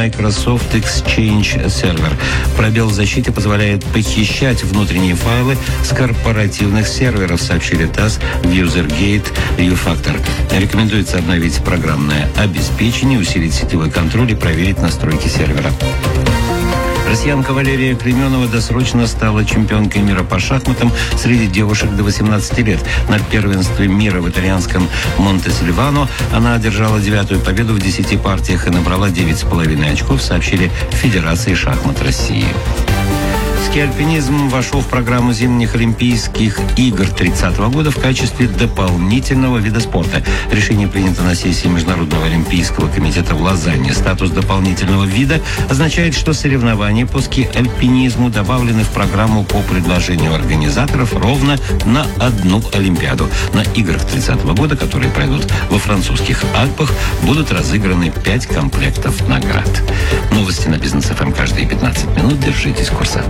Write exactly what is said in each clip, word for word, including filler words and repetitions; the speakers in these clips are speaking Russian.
Microsoft Exchange Server. Пробел в защите позволяет похищать внутренние файлы с корпоративных серверов, сообщили ТАСС в Usergate U-Factor. Рекомендуется обновить программное обеспечение, усилить сетевой контроль и проверить настройки сервера. Россиянка Валерия Клейменова досрочно стала чемпионкой мира по шахматам среди девушек до восемнадцати лет. На первенстве мира в итальянском Монте-Сильвано она одержала девятую победу в десяти партиях и набрала девять с половиной очков, сообщили в Федерации шахмат России. Ски-альпинизм вошел в программу зимних Олимпийских игр тридцатого года в качестве дополнительного вида спорта. Решение принято на сессии Международного олимпийского комитета в Лозанне. Статус дополнительного вида означает, что соревнования по ски-альпинизму добавлены в программу по предложению организаторов ровно на одну Олимпиаду. На играх тридцатого года, которые пройдут во французских Альпах, будут разыграны пять комплектов наград. Новости на Бизнес эф эм каждые пятнадцать минут. Держитесь курса.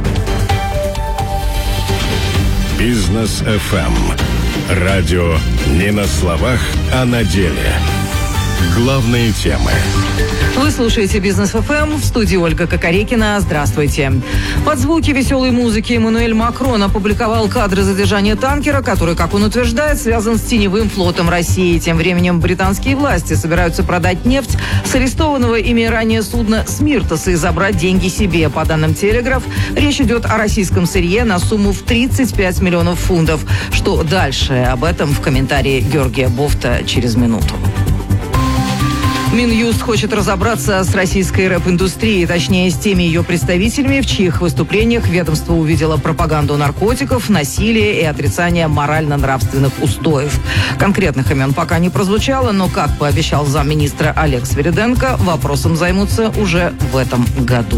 Бизнес эф эм. Радио не на словах, а на деле. Главные темы. Вы слушаете Бизнес эф эм, в студии Ольга Кокорекина. Здравствуйте. Под звуки веселой музыки Эммануэль Макрон опубликовал кадры задержания танкера, который, как он утверждает, связан с теневым флотом России. Тем временем британские власти собираются продать нефть с арестованного ими ранее судна «Смиртос» и забрать деньги себе. По данным «Телеграф», речь идет о российском сырье на сумму в тридцать пять миллионов фунтов. Что дальше? Об этом в комментарии Георгия Бофта через минуту. Минюст хочет разобраться с российской рэп-индустрией, точнее, с теми ее представителями, в чьих выступлениях ведомство увидело пропаганду наркотиков, насилия и отрицание морально-нравственных устоев. Конкретных имен пока не прозвучало, но, как пообещал замминистра Олег Свириденко, вопросом займутся уже в этом году.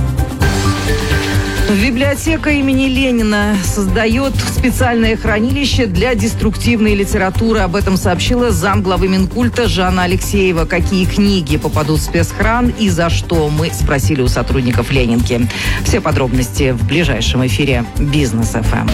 Библиотека имени Ленина создает специальное хранилище для деструктивной литературы. Об этом сообщила замглавы Минкульта Жанна Алексеева. Какие книги попадут в спецхран и за что, мы спросили у сотрудников Ленинки. Все подробности в ближайшем эфире Бизнес эф эм.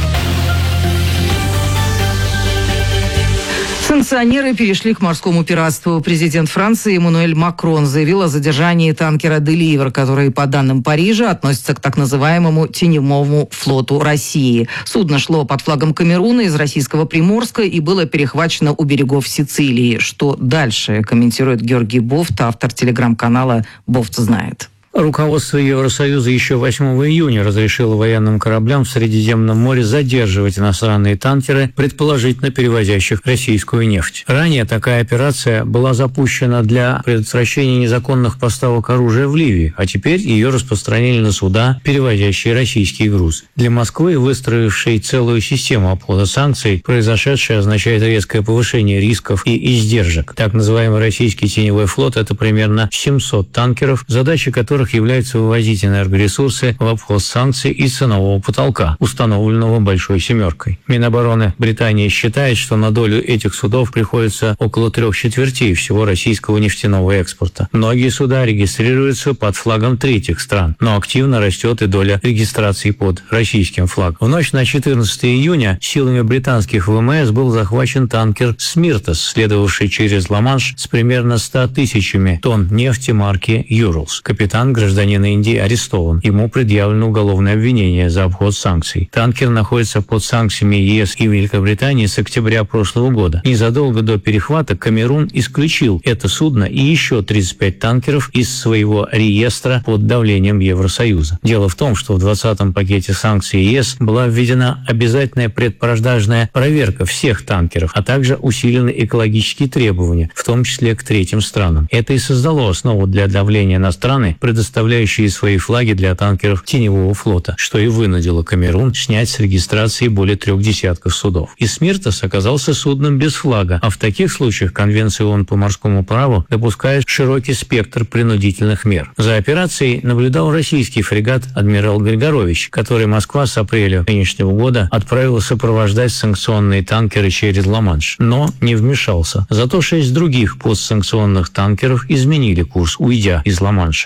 Санкционеры перешли к морскому пиратству. Президент Франции Эммануэль Макрон заявил о задержании танкера «Деливер», который, по данным Парижа, относится к так называемому теневому флоту России. Судно шло под флагом Камеруна из российского Приморска и было перехвачено у берегов Сицилии. Что дальше, комментирует Георгий Бофт, автор телеграм-канала «Бофт знает». Руководство Евросоюза еще восьмого июня разрешило военным кораблям в Средиземном море задерживать иностранные танкеры, предположительно перевозящих российскую нефть. Ранее такая операция была запущена для предотвращения незаконных поставок оружия в Ливию, а теперь ее распространили на суда, перевозящие российский груз. Для Москвы, выстроившей целую систему обхода санкций, произошедшее означает резкое повышение рисков и издержек. Так называемый российский теневой флот – это примерно семьсот танкеров, задача которых является вывозить энергоресурсы в обход санкций и ценового потолка, установленного «Большой семеркой». Минобороны Британии считает, что на долю этих судов приходится около трех четвертей всего российского нефтяного экспорта. Многие суда регистрируются под флагом третьих стран, но активно растет и доля регистрации под российским флагом. В ночь на четырнадцатое июня силами британских ВМС был захвачен танкер «Смиртос», следовавший через Ла-Манш с примерно ста тысячами тонн нефти марки «Юрлс». Капитан, гражданин Индии, арестован. Ему предъявлено уголовное обвинение за обход санкций. Танкер находится под санкциями ЕС и Великобритании с октября прошлого года. Незадолго до перехвата Камерун исключил это судно и еще тридцать пять танкеров из своего реестра под давлением Евросоюза. Дело в том, что в двадцатом пакете санкций ЕС была введена обязательная предпродажная проверка всех танкеров, а также усилены экологические требования, в том числе к третьим странам. Это и создало основу для давления на страны, предоставляющие свои флаги для танкеров теневого флота, что и вынудило Камерун снять с регистрации более трех десятков судов. И «Смиртос» оказался судном без флага, а в таких случаях Конвенция ООН по морскому праву допускает широкий спектр принудительных мер. За операцией наблюдал российский фрегат «Адмирал Григорович», который Москва с апреля нынешнего года отправила сопровождать санкционные танкеры через Ла-Манш, но не вмешался. Зато шесть других постсанкционных танкеров изменили курс, уйдя из Ла-Манша. Британцы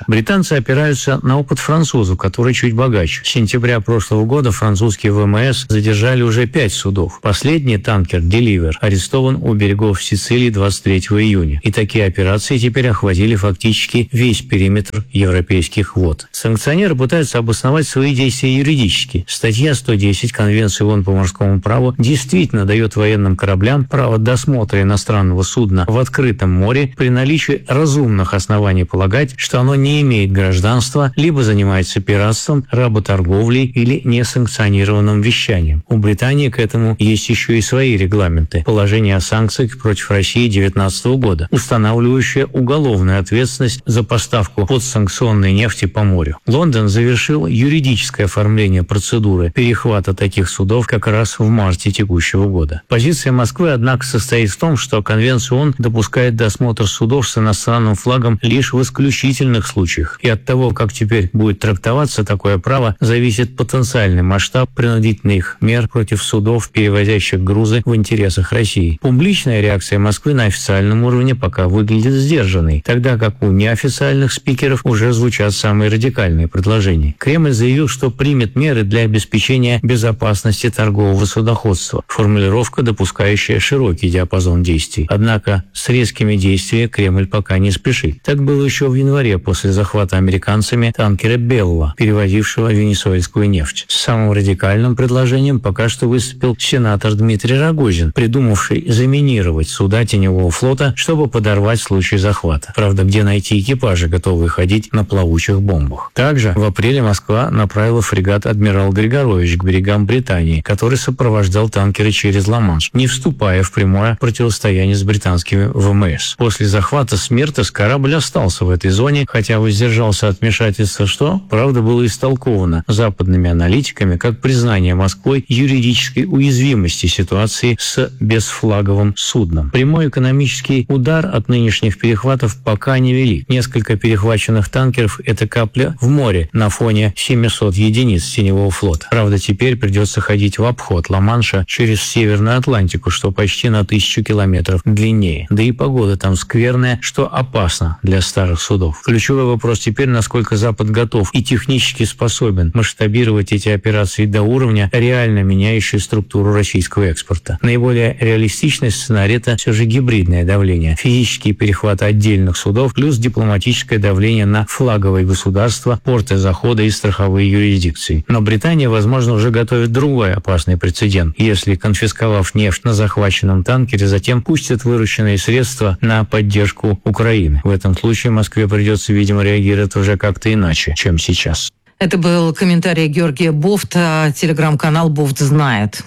Немцы опираются на опыт французов, который чуть богаче. С сентября прошлого года французские ВМС задержали уже пять судов. Последний танкер «Деливер» арестован у берегов Сицилии двадцать третьего июня. И такие операции теперь охватили фактически весь периметр европейских вод. Санкционеры пытаются обосновать свои действия юридически. Статья сто десять Конвенции ООН по морскому праву действительно дает военным кораблям право досмотра иностранного судна в открытом море при наличии разумных оснований полагать, что оно не имеет гражданства, либо занимается пиратством, работорговлей или несанкционированным вещанием. У Британии к этому есть еще и свои регламенты. Положение о санкциях против России две тысячи девятнадцатого года, устанавливающее уголовную ответственность за поставку подсанкционной нефти по морю. Лондон завершил юридическое оформление процедуры перехвата таких судов как раз в марте текущего года. Позиция Москвы, однако, состоит в том, что Конвенция ООН допускает досмотр судов с иностранным флагом лишь в исключительных случаях. И от того, как теперь будет трактоваться такое право, зависит потенциальный масштаб принудительных мер против судов, перевозящих грузы в интересах России. Публичная реакция Москвы на официальном уровне пока выглядит сдержанной, тогда как у неофициальных спикеров уже звучат самые радикальные предложения. Кремль заявил, что примет меры для обеспечения безопасности торгового судоходства, формулировка, допускающая широкий диапазон действий. Однако с резкими действиями Кремль пока не спешит. Так было еще в январе после захвата американцами танкера «Белла», перевозившего венесуэльскую нефть. С самым радикальным предложением пока что выступил сенатор Дмитрий Рогозин, придумавший заминировать суда теневого флота, чтобы подорвать в случае захвата. Правда, где найти экипажи, готовые ходить на плавучих бомбах? Также в апреле Москва направила фрегат «Адмирал Григорович» к берегам Британии, который сопровождал танкеры через Ла-Манш, не вступая в прямое противостояние с британскими ВМС. После захвата Смертес корабль остался в этой зоне, хотя воздержался от вмешательства, что, правда, было истолковано западными аналитиками как признание Москвой юридической уязвимости ситуации с безфлаговым судном. Прямой экономический удар от нынешних перехватов пока не велик. Несколько перехваченных танкеров – это капля в море на фоне семисот единиц теневого флота. Правда, теперь придется ходить в обход Ла-Манша через Северную Атлантику, что почти на тысячу километров длиннее. Да и погода там скверная, что опасно для старых судов. Ключевой вопрос теперь, насколько Запад готов и технически способен масштабировать эти операции до уровня, реально меняющей структуру российского экспорта. Наиболее реалистичный сценарий – это все же гибридное давление. Физические перехваты отдельных судов плюс дипломатическое давление на флаговые государства, порты захода и страховые юрисдикции. Но Британия, возможно, уже готовит другой опасный прецедент. Если, конфисковав нефть на захваченном танкере, затем пустят вырученные средства на поддержку Украины. В этом случае Москве придется, видимо, реагировать уже как-то иначе, чем сейчас. Это был комментарий Георгия Бофта, телеграм-канал «Бофт знает».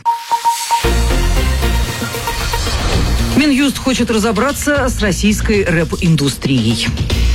Минюст хочет разобраться с российской рэп-индустрией.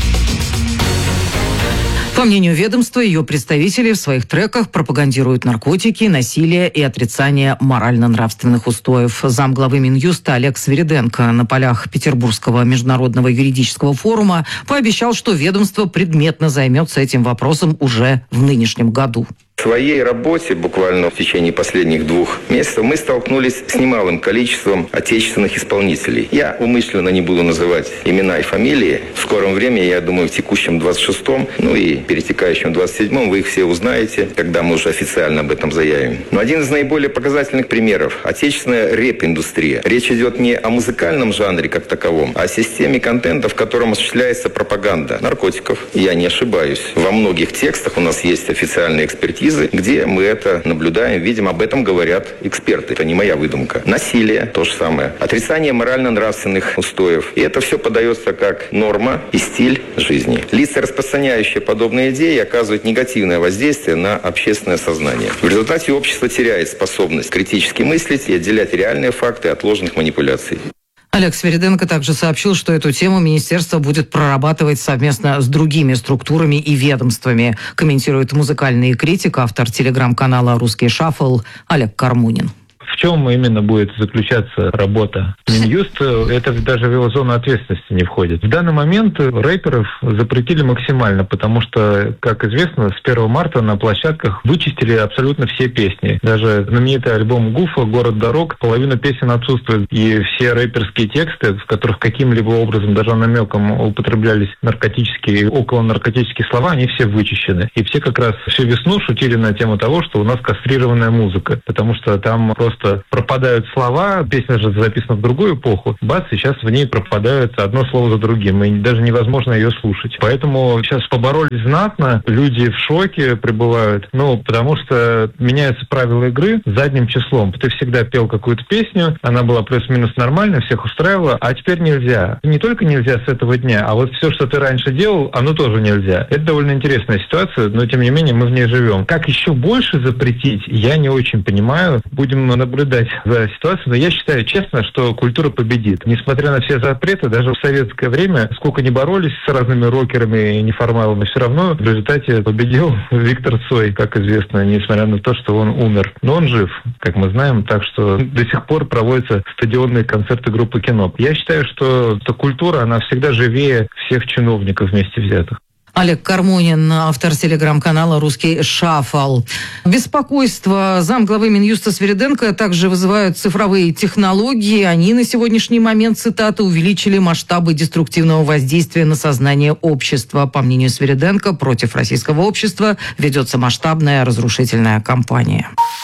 По мнению ведомства, ее представители в своих треках пропагандируют наркотики, насилие и отрицание морально-нравственных устоев. Замглавы Минюста Олег Свириденко на полях Петербургского международного юридического форума пообещал, что ведомство предметно займется этим вопросом уже в нынешнем году. В своей работе буквально в течение последних двух месяцев мы столкнулись с немалым количеством отечественных исполнителей. Я умышленно не буду называть имена и фамилии. В скором времени, я думаю, в текущем двадцать шестом, ну и перетекающем двадцать седьмом вы их все узнаете, когда мы уже официально об этом заявим. Но один из наиболее показательных примеров – отечественная рэп-индустрия. Речь идет не о музыкальном жанре как таковом, а о системе контента, в котором осуществляется пропаганда наркотиков. Я не ошибаюсь. Во многих текстах у нас есть официальные экспертизы, где мы это наблюдаем, видим, об этом говорят эксперты. Это не моя выдумка. Насилие – то же самое. Отрицание морально-нравственных устоев. И это все подается как норма и стиль жизни. Лица, распространяющие подобные идеи, оказывают негативное воздействие на общественное сознание. В результате общество теряет способность критически мыслить и отделять реальные факты от ложных манипуляций. Олег Свириденко также сообщил, что эту тему министерство будет прорабатывать совместно с другими структурами и ведомствами, комментирует музыкальный критик, автор телеграм-канала «Русский шаффл» Олег Кармунин. В чем именно будет заключаться работа Минюста, это даже в его зону ответственности не входит. В данный момент рэперов запретили максимально, потому что, как известно, с первого марта на площадках вычистили абсолютно все песни. Даже знаменитый альбом Гуфа «Город дорог», половина песен отсутствует, и все рэперские тексты, в которых каким-либо образом, даже намеком употреблялись наркотические, около наркотические слова, они все вычищены. И все как раз всю весну шутили на тему того, что у нас кастрированная музыка, потому что там просто пропадают слова, песня же записана в другую эпоху, бац, и сейчас в ней пропадает одно слово за другим, и даже невозможно ее слушать. Поэтому сейчас поборолись знатно, люди в шоке пребывают, ну, потому что меняются правила игры задним числом. Ты всегда пел какую-то песню, она была плюс-минус нормальная, всех устраивала, а теперь нельзя. Не только нельзя с этого дня, а вот все, что ты раньше делал, оно тоже нельзя. Это довольно интересная ситуация, но тем не менее мы в ней живем. Как еще больше запретить, я не очень понимаю. Будем наблюдать за ситуацией, но я считаю честно, что культура победит. Несмотря на все запреты, даже в советское время, сколько ни боролись с разными рокерами и неформалами, все равно в результате победил Виктор Цой, как известно, несмотря на то, что он умер. Но он жив, как мы знаем, так что до сих пор проводятся стадионные концерты группы «Кино». Я считаю, что эта культура, она всегда живее всех чиновников вместе взятых. Олег Кармонин, автор телеграм-канала «Русский шаффл». Беспокойство замглавы Минюста Свириденко также вызывают цифровые технологии. Они на сегодняшний момент, цитата, увеличили масштабы деструктивного воздействия на сознание общества. По мнению Свириденко, против российского общества ведется масштабная разрушительная кампания.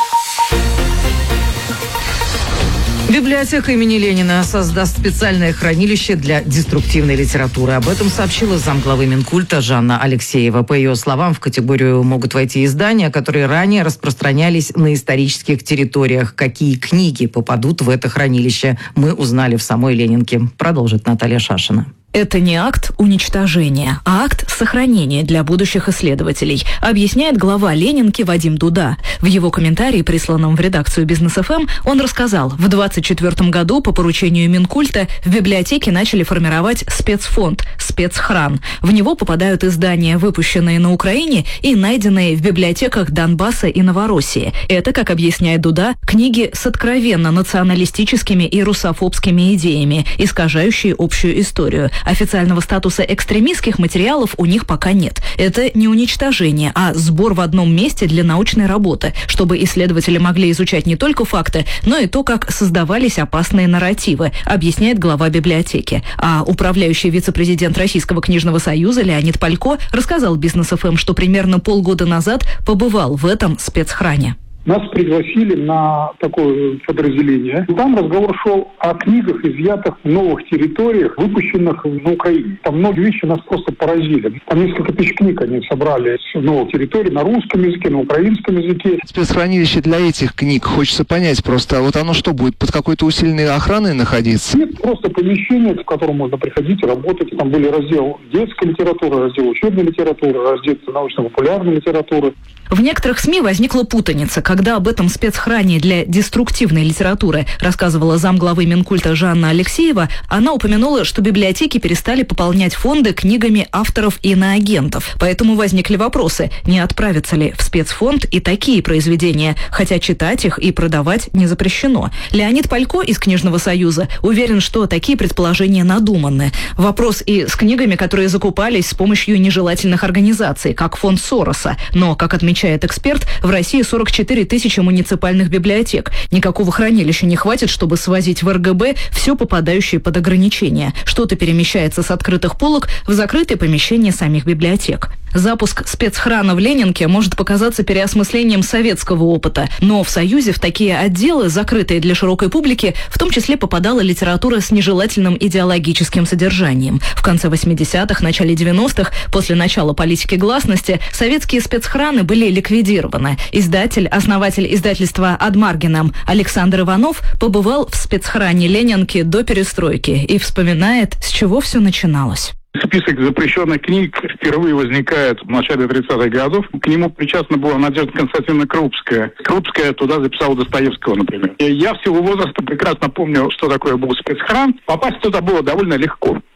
Библиотека имени Ленина создаст специальное хранилище для деструктивной литературы. Об этом сообщила замглавы Минкульта Жанна Алексеева. По ее словам, в категорию могут войти издания, которые ранее распространялись на исторических территориях. Какие книги попадут в это хранилище, мы узнали в самой Ленинке. Продолжит Наталья Шашина. Это не акт уничтожения, а акт сохранения для будущих исследователей, объясняет глава Ленинки Вадим Дуда. В его комментарии, присланном в редакцию Бизнес эф эм, он рассказал, в двадцать четвёртом году по поручению Минкульта в библиотеке начали формировать спецфонд «Спецхран». В него попадают издания, выпущенные на Украине и найденные в библиотеках Донбасса и Новороссии. Это, как объясняет Дуда, книги с откровенно националистическими и русофобскими идеями, искажающие общую историю. Официального статуса экстремистских материалов у них пока нет. Это не уничтожение, а сбор в одном месте для научной работы, чтобы исследователи могли изучать не только факты, но и то, как создавались опасные нарративы, объясняет глава библиотеки. А управляющий вице-президент Российского книжного союза Леонид Палько рассказал Бизнес эф эм, что примерно полгода назад побывал в этом спецхране. Нас пригласили на такое подразделение. Там разговор шел о книгах, изъятых в новых территориях, выпущенных на Украине. Там многие вещи нас просто поразили. Там несколько тысяч книг они собрали с новых территорий на русском языке, на украинском языке. Спецхранилище для этих книг, хочется понять просто, а вот оно что, будет под какой-то усиленной охраной находиться? Нет, просто помещение, в котором можно приходить и работать. Там были раздел детской литературы, раздел учебной литературы, раздел научно-популярной литературы. В некоторых СМИ возникла путаница, когда об этом спецхране для деструктивной литературы рассказывала замглавы Минкульта Жанна Алексеева. Она упомянула, что библиотеки перестали пополнять фонды книгами авторов и иноагентов. Поэтому возникли вопросы, не отправятся ли в спецфонд и такие произведения, хотя читать их и продавать не запрещено. Леонид Палько из Книжного союза уверен, что такие предположения надуманны. Вопрос и с книгами, которые закупались с помощью нежелательных организаций, как фонд Сороса. Но, как отмечает Отмечает эксперт, в России сорок четыре тысячи муниципальных библиотек. Никакого хранилища не хватит, чтобы свозить в эр гэ бэ все попадающее под ограничения. Что-то перемещается с открытых полок в закрытые помещения самих библиотек. Запуск спецхрана в Ленинке может показаться переосмыслением советского опыта, но в Союзе в такие отделы, закрытые для широкой публики, в том числе попадала литература с нежелательным идеологическим содержанием. В конце восьмидесятых, начале девяностых, после начала политики гласности, советские спецхраны были ликвидированы. Издатель, основатель издательства «Адмаргином» Александр Иванов побывал в спецхране Ленинки до перестройки и вспоминает, с чего все начиналось. Список запрещенных книг впервые возникает в начале тридцатых годов. К нему причастна была Надежда Константиновна Крупская. Крупская туда записала Достоевского, например. И я в силу возраста прекрасно помню, что такое был спецхран. Попасть туда было довольно легко.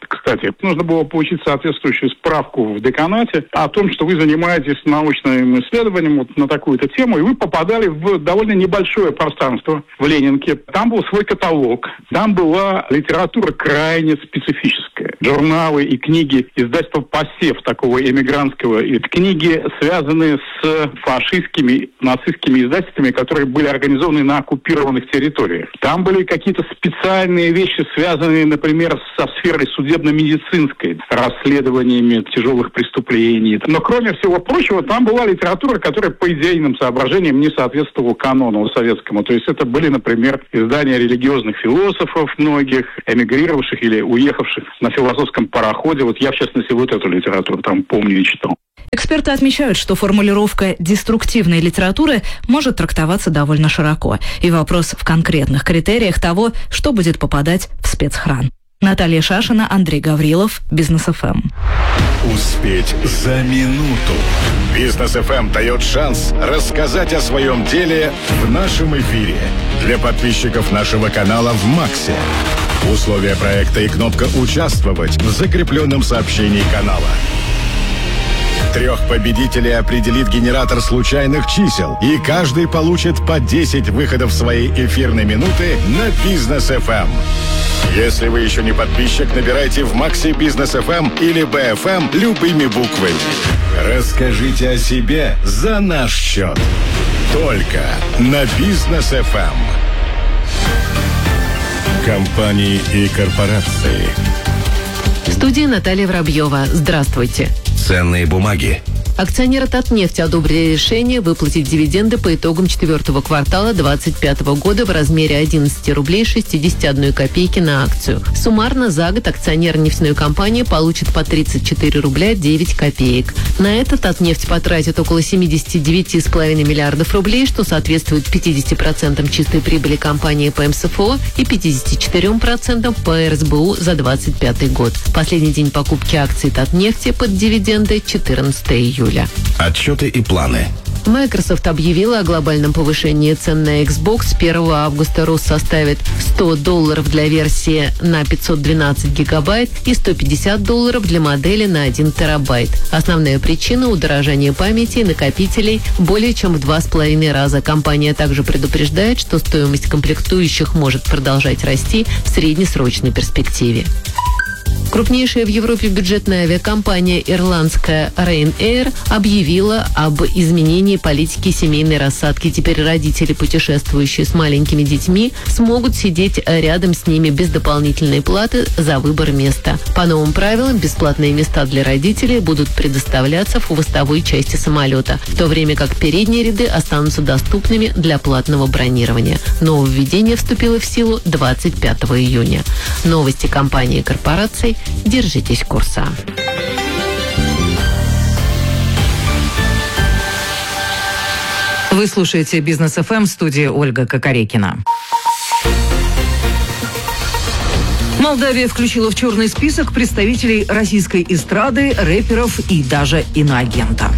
кстати. Нужно было получить соответствующую справку в деканате о том, что вы занимаетесь научным исследованием вот на такую-то тему, и вы попадали в довольно небольшое пространство в Ленинке. Там был свой каталог, там была литература крайне специфическая. Журналы и книги издательства «Посев» такого эмигрантского, и книги, связанные с фашистскими, нацистскими издательствами, которые были организованы на оккупированных территориях. Там были какие-то специальные вещи, связанные, например, со сферой судебно-медицинской, расследованиями тяжелых преступлений. Но, кроме всего прочего, там была литература, которая по идейным соображениям не соответствовала канону советскому. То есть это были, например, издания религиозных философов многих, эмигрировавших или уехавших на философском пароходе. Вот я, в частности, вот эту литературу там помню и читал. Эксперты отмечают, что формулировка «деструктивной литературы» может трактоваться довольно широко. И вопрос в конкретных критериях того, что будет попадать в спецхран. Наталья Шашина, Андрей Гаврилов, Бизнес эф эм. Успеть за минуту. Бизнес эф эм дает шанс рассказать о своем деле в нашем эфире. Для подписчиков нашего канала в Максе. Условия проекта и кнопка «Участвовать» в закрепленном сообщении канала. Трех победителей определит генератор случайных чисел, и каждый получит по десять выходов своей эфирной минуты на Бизнес эф эм. Если вы еще не подписчик, набирайте в Максе Бизнес эф эм или би эф эм любыми буквами. Расскажите о себе за наш счет. Только на Бизнес эф эм. Компании и корпорации. В студии Наталья Воробьева. Здравствуйте. Ценные бумаги. Акционеры Татнефти одобрили решение выплатить дивиденды по итогам четвертого квартала две тысячи двадцать пятого года в размере одиннадцать рублей шестьдесят одна копейки на акцию. Суммарно за год акционеры нефтяной компании получат по тридцать четыре рубля девять копеек. На это Татнефть потратит около семьдесят девять целых пять десятых миллиардов рублей, что соответствует пятьдесят процентов чистой прибыли компании по эм эс эф о и пятьдесят четыре процента по эр эс бэ у за двадцать пятый год. Последний день покупки акций Татнефти под дивиденды четырнадцатого июля. Отчеты и планы. Microsoft объявила о глобальном повышении цен на Xbox. С первого августа рост составит сто долларов для версии на пятьсот двенадцать гигабайт и сто пятьдесят долларов для модели на один терабайт. Основная причина – удорожание памяти и накопителей более чем в два с половиной раза. Компания также предупреждает, что стоимость комплектующих может продолжать расти в среднесрочной перспективе. Крупнейшая в Европе бюджетная авиакомпания ирландская Ryanair объявила об изменении политики семейной рассадки. Теперь родители, путешествующие с маленькими детьми, смогут сидеть рядом с ними без дополнительной платы за выбор места. По новым правилам, бесплатные места для родителей будут предоставляться в хвостовой части самолета, в то время как передние ряды останутся доступными для платного бронирования. Нововведение вступило в силу двадцать пятого июня. Новости компании и корпораций. Держитесь курса. Вы слушаете Бизнес эф эм, в студии Ольга Кокорекина. Молдавия включила в черный список представителей российской эстрады, рэперов и даже иноагента.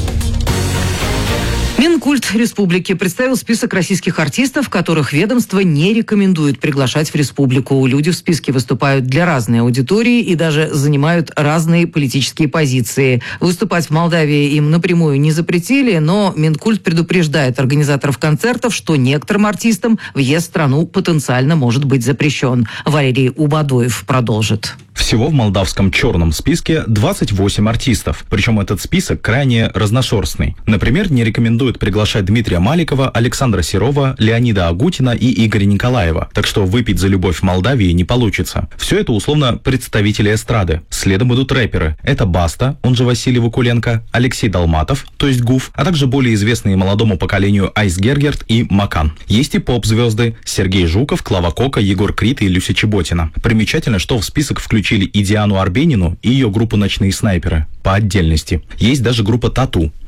Минкульт республики представил список российских артистов, которых ведомство не рекомендует приглашать в республику. Люди в списке выступают для разной аудитории и даже занимают разные политические позиции. Выступать в Молдавии им напрямую не запретили, но Минкульт предупреждает организаторов концертов, что некоторым артистам въезд в страну потенциально может быть запрещен. Валерий Убадоев продолжит. Всего в молдавском черном списке двадцать восемь артистов. Причем этот список крайне разношерстный. Например, не рекомендуют приглашать Дмитрия Маликова, Александра Серова, Леонида Агутина и Игоря Николаева. Так что выпить за любовь в Молдавии не получится. Все это условно представители эстрады. Следом идут рэперы. Это Баста, он же Василий Вакуленко, Алексей Долматов, то есть Гуф, а также более известные молодому поколению Айс Гергерт и Макан. Есть и поп-звезды: Сергей Жуков, Клава Кока, Егор Крид и Люся Чеботина. Примечательно, что в список включили и Диану Арбенину, и ее группу «Ночные снайперы» по отдельности. Есть даже группа «Тату».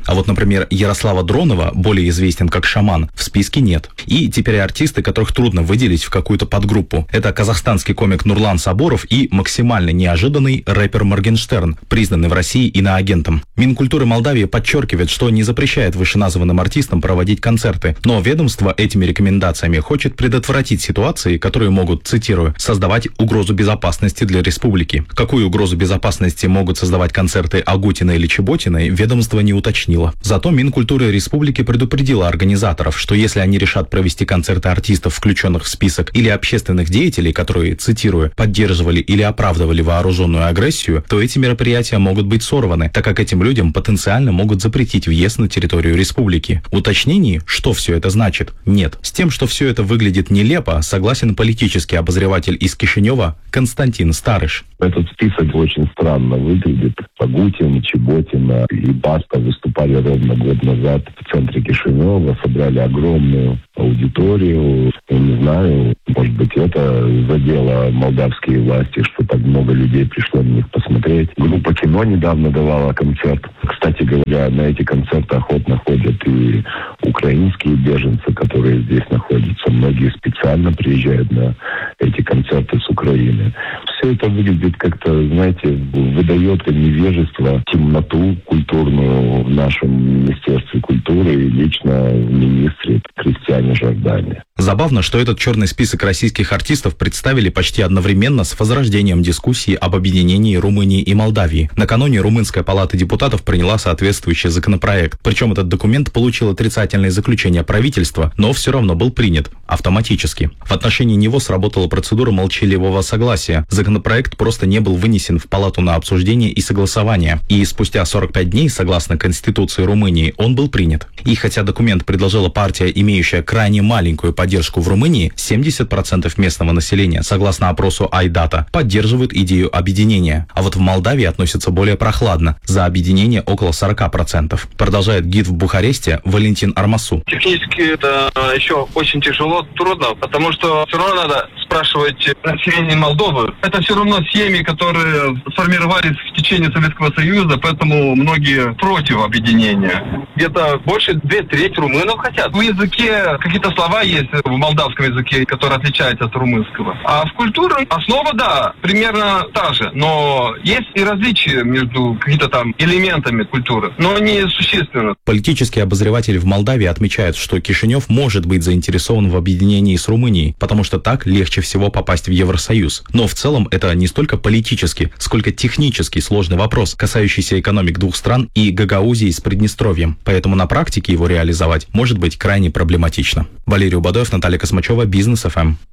А вот, например, Ярослава Дронова, более известен как Шаман, в списке нет. И теперь артисты, которых трудно выделить в какую-то подгруппу. Это казахстанский комик Нурлан Сабуров и максимально неожиданный рэпер Моргенштерн, признанный в России иноагентом. Минкультуры Молдавии подчеркивает, что не запрещает вышеназванным артистам проводить концерты, но ведомство этими рекомендациями хочет предотвратить ситуации, которые могут, цитирую, создавать угрозу безопасности для республики. Какую угрозу безопасности могут создавать концерты Агутина или Чеботиной, ведомство не уточнило. Зато Минкультуры республики предупредило организаторов, что если они решат провести концерты артистов, включенных в список, или общественных деятелей, которые, цитирую, поддерживали или оправдывали вооруженную агрессию, то эти мероприятия могут быть сорваны, так как этим людям потенциально могут запретить въезд на территорию республики. Уточнений, что все это значит, нет. С тем, что все это выглядит нелепо, согласен политический обозреватель из Кишинева Константин Старыш. Этот список очень странно выглядит. Агутин, Чеботина и Баста выступали ровно год назад в центре Кишинева, собрали огромную аудиторию. Я не знаю, может быть, это задело молдавские власти, что так много людей пришло на них посмотреть. Группа «Кино» недавно давала концерт. Кстати говоря, на эти концерты охотно ходят и украинские беженцы, которые здесь находятся. Многие специально приезжают на эти концерты с Украины. Все это выглядит как-то, знаете, выдает невежество, темноту культурную в нашем Министерстве культуры и лично в министре Кристиане Жордане. Забавно, что этот черный список российских артистов представили почти одновременно с возрождением дискуссии об объединении Румынии и Молдавии. Накануне Румынская палата депутатов приняла соответствующий законопроект. Причем этот документ получил отрицательное заключение правительства, но все равно был принят автоматически. В отношении него сработала процедура молчаливого согласия. Законопроект просто не был вынесен в палату на обсуждение и согласование. И спустя сорок пять дней, согласно Конституции Румынии, он был принят. И хотя документ предложила партия, имеющая крайне маленькую поддержку в Румынии, семьдесят процентов местного населения, согласно опросу Айдата, поддерживают идею объединения. А вот в Молдавии относятся более прохладно. За объединение около сорок процентов. Продолжает гид в Бухаресте Валентин Армасу. Технически это еще очень тяжело, трудно, потому что все равно надо спрашивать население Молдовы. Это все равно семьи, которые сформировались в течение Советского Союза, поэтому многие против объединения. Где-то больше две трети румынов хотят. В языке какие-то слова есть в молдавском языке, которые отличаются от румынского. А в культуре основа, да, примерно та же. Но есть и различия между какими-то там элементами культуры, но не существенно. Политический обозреватель в Молдавии отмечает, что Кишинев может быть заинтересован в объединении с Румынией, потому что так легче всего попасть в Евросоюз. Но в целом это не столько политический, сколько технический сложный вопрос, касающийся экономик двух стран и Гагаузии с Приднестровьем. Поэтому на практике его реализовать может быть крайне проблематично. Валерий Убадоев, Наталья Космачева, Бизнес эф эм.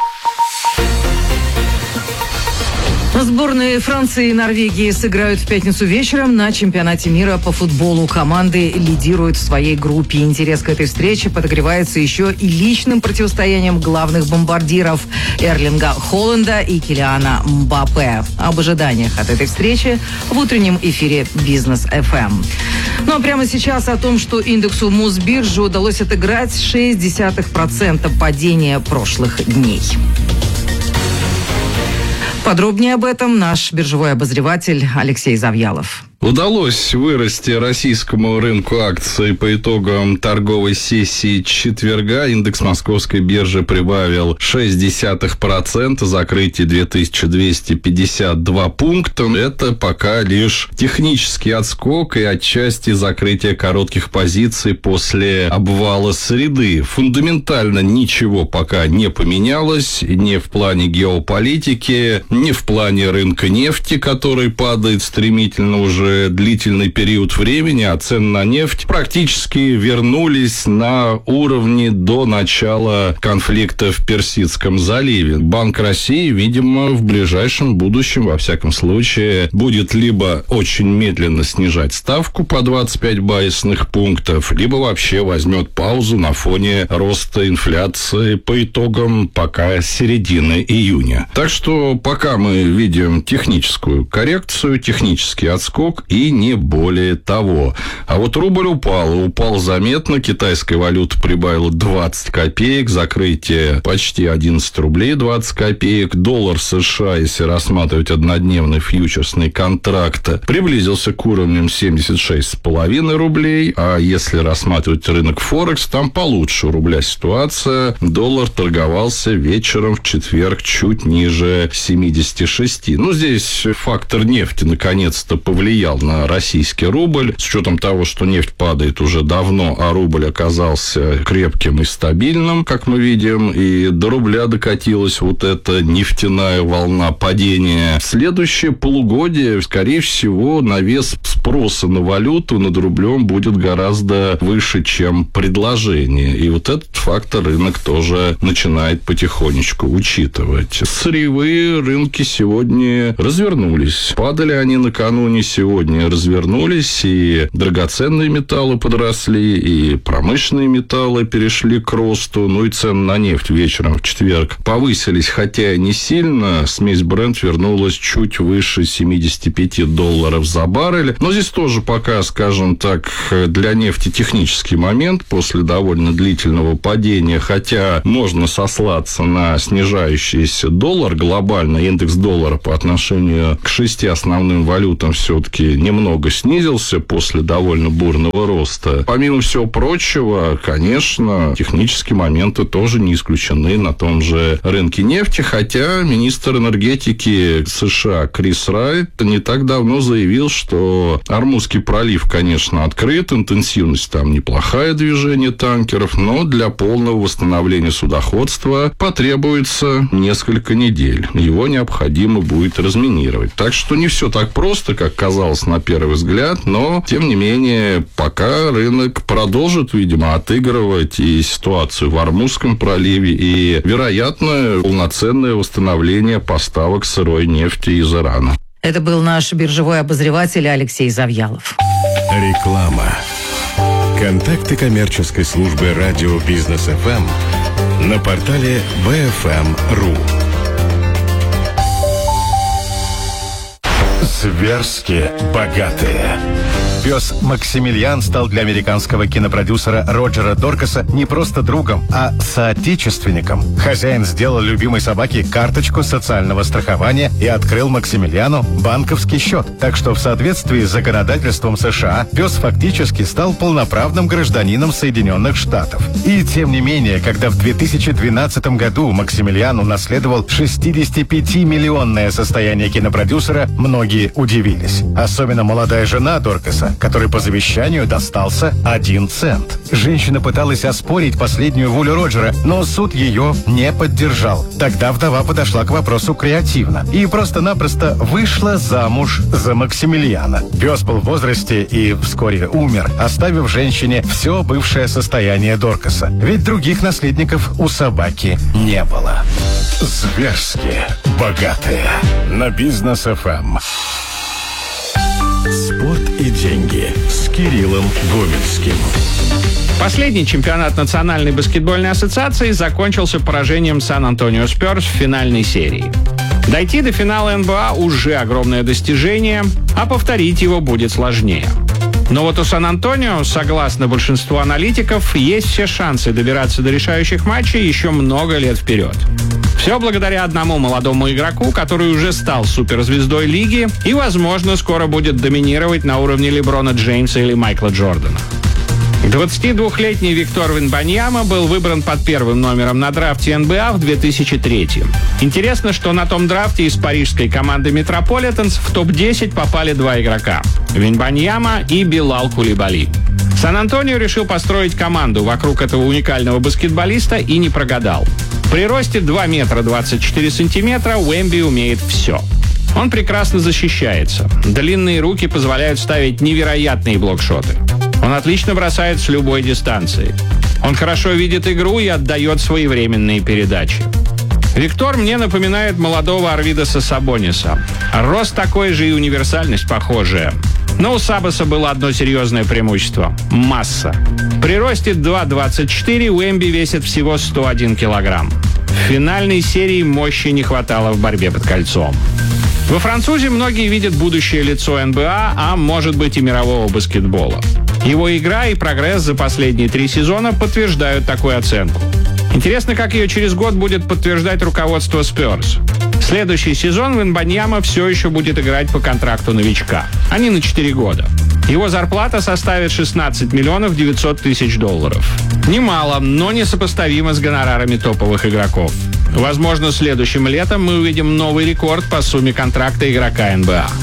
Сборные Франции и Норвегии сыграют в пятницу вечером на чемпионате мира по футболу. Команды лидируют в своей группе. Интерес к этой встрече подогревается еще и личным противостоянием главных бомбардиров Эрлинга Холланда и Килиана Мбаппе. Об ожиданиях от этой встречи в утреннем эфире Бизнес эф эм. Ну а прямо сейчас о том, что индексу Мосбиржи удалось отыграть шесть десятых процента падения прошлых дней. Подробнее об этом наш биржевой обозреватель Алексей Завьялов. Удалось вырасти российскому рынку акций по итогам торговой сессии четверга. Индекс Московской биржи прибавил шесть десятых процента, закрытие две тысячи двести пятьдесят два пункта. Это пока лишь технический отскок и отчасти закрытие коротких позиций после обвала среды. Фундаментально ничего пока не поменялось, ни в плане геополитики, ни в плане рынка нефти, который падает стремительно уже длительный период времени, а цены на нефть практически вернулись на уровни до начала конфликта в Персидском заливе. Банк России, видимо, в ближайшем будущем, во всяком случае, будет либо очень медленно снижать ставку по двадцать пять базисных пунктов, либо вообще возьмет паузу на фоне роста инфляции по итогам пока середины июня. Так что пока мы видим техническую коррекцию, технический отскок, услуг и не более того. А вот рубль упал, и упал заметно. Китайская валюта прибавила двадцать копеек, закрытие почти одиннадцать рублей двадцать копеек. Доллар США, если рассматривать однодневный фьючерсный контракт, приблизился к уровням семьдесят шесть с половиной рублей, а если рассматривать рынок Форекс, там получше у рубля ситуация. Доллар торговался вечером в четверг чуть ниже семидесяти шести. Ну, здесь фактор нефти наконец-то повлиял на российский рубль, с учетом того, что нефть падает уже давно, а рубль оказался крепким и стабильным, как мы видим, и до рубля докатилась вот эта нефтяная волна падения. Следующее полугодие, скорее всего, навес спроса на валюту над рублем будет гораздо выше, чем предложение. И вот этот фактор рынок тоже начинает потихонечку учитывать. Сырьевые рынки сегодня развернулись. Падали они накануне, сегодня развернулись, и драгоценные металлы подросли, и промышленные металлы перешли к росту, ну и цены на нефть вечером в четверг повысились, хотя не сильно. Смесь Brent вернулась чуть выше семидесяти пяти долларов за баррель. Но здесь тоже пока, скажем так, для нефти технический момент после довольно длительного падения, хотя можно сослаться на снижающийся доллар глобально. Индекс доллара по отношению к шести основным валютам все-таки немного снизился после довольно бурного роста. Помимо всего прочего, конечно, технические моменты тоже не исключены на том же рынке нефти, хотя министр энергетики США Крис Райт не так давно заявил, что Ормузский пролив, конечно, открыт, интенсивность там неплохая, движение танкеров, но для полного восстановления судоходства потребуется несколько недель. Его необходимо будет разминировать. Так что не все так просто, как казалось на первый взгляд, но, тем не менее, пока рынок продолжит, видимо, отыгрывать и ситуацию в Ормузском проливе, и, вероятно, полноценное восстановление поставок сырой нефти из Ирана. Это был наш биржевой обозреватель Алексей Завьялов. Реклама. Контакты коммерческой службы радио Бизнес эф эм на портале би эф эм точка ру. Зверски богатые. Пес Максимилиан стал для американского кинопродюсера Роджера Доркаса не просто другом, а соотечественником. Хозяин сделал любимой собаке карточку социального страхования и открыл Максимилиану банковский счет. Так что в соответствии с законодательством США пес фактически стал полноправным гражданином Соединенных Штатов. И тем не менее, когда в две тысячи двенадцатом году Максимилиан унаследовал шестидесятипятимиллионное состояние кинопродюсера, многие удивились. Особенно молодая жена Доркаса, который по завещанию достался один цент. Женщина пыталась оспорить последнюю волю Роджера, но суд ее не поддержал. Тогда вдова подошла к вопросу креативно и просто-напросто вышла замуж за Максимилиана. Пес был в возрасте и вскоре умер, оставив женщине все бывшее состояние Доркаса. Ведь других наследников у собаки не было. Зверски богатые. На Бизнес эф эм. Спорт и деньги с Кириллом Гомельским. Последний чемпионат Национальной баскетбольной ассоциации закончился поражением Сан-Антонио Спёрс в финальной серии. Дойти до финала эн бэ а уже огромное достижение, а повторить его будет сложнее. Но вот у Сан-Антонио, согласно большинству аналитиков, есть все шансы добираться до решающих матчей еще много лет вперед. Все благодаря одному молодому игроку, который уже стал суперзвездой лиги и, возможно, скоро будет доминировать на уровне Леброна Джеймса или Майкла Джордана. двадцатидвухлетний Виктор Венбаньяма был выбран под первым номером на драфте эн бэ а в две тысячи третьем. Интересно, что на том драфте из парижской команды Метрополитенс в топ десять попали два игрока – Венбаньяма и Билал Кулибали. Сан-Антонио решил построить команду вокруг этого уникального баскетболиста и не прогадал. При росте два метра двадцать четыре сантиметра Уэмби умеет все. Он прекрасно защищается. Длинные руки позволяют ставить невероятные блокшоты. Он отлично бросает с любой дистанции. Он хорошо видит игру и отдает своевременные передачи. Виктор мне напоминает молодого Арвидаса Сабониса. Рост такой же и универсальность похожая. Но у Сабоса было одно серьезное преимущество – масса. При росте два двадцать четыре Уэмби весит всего сто один килограмм. В финальной серии мощи не хватало в борьбе под кольцом. Во французе многие видят будущее лицо эн бэ а, а может быть и мирового баскетбола. Его игра и прогресс за последние три сезона подтверждают такую оценку. Интересно, как ее через год будет подтверждать руководство Спёрс. Следующий сезон Вембаньяма все еще будет играть по контракту новичка. Они на четыре года. Его зарплата составит шестнадцать миллионов девятьсот тысяч долларов. Немало, но несопоставимо с гонорарами топовых игроков. Возможно, следующим летом мы увидим новый рекорд по сумме контракта игрока эн бэ а.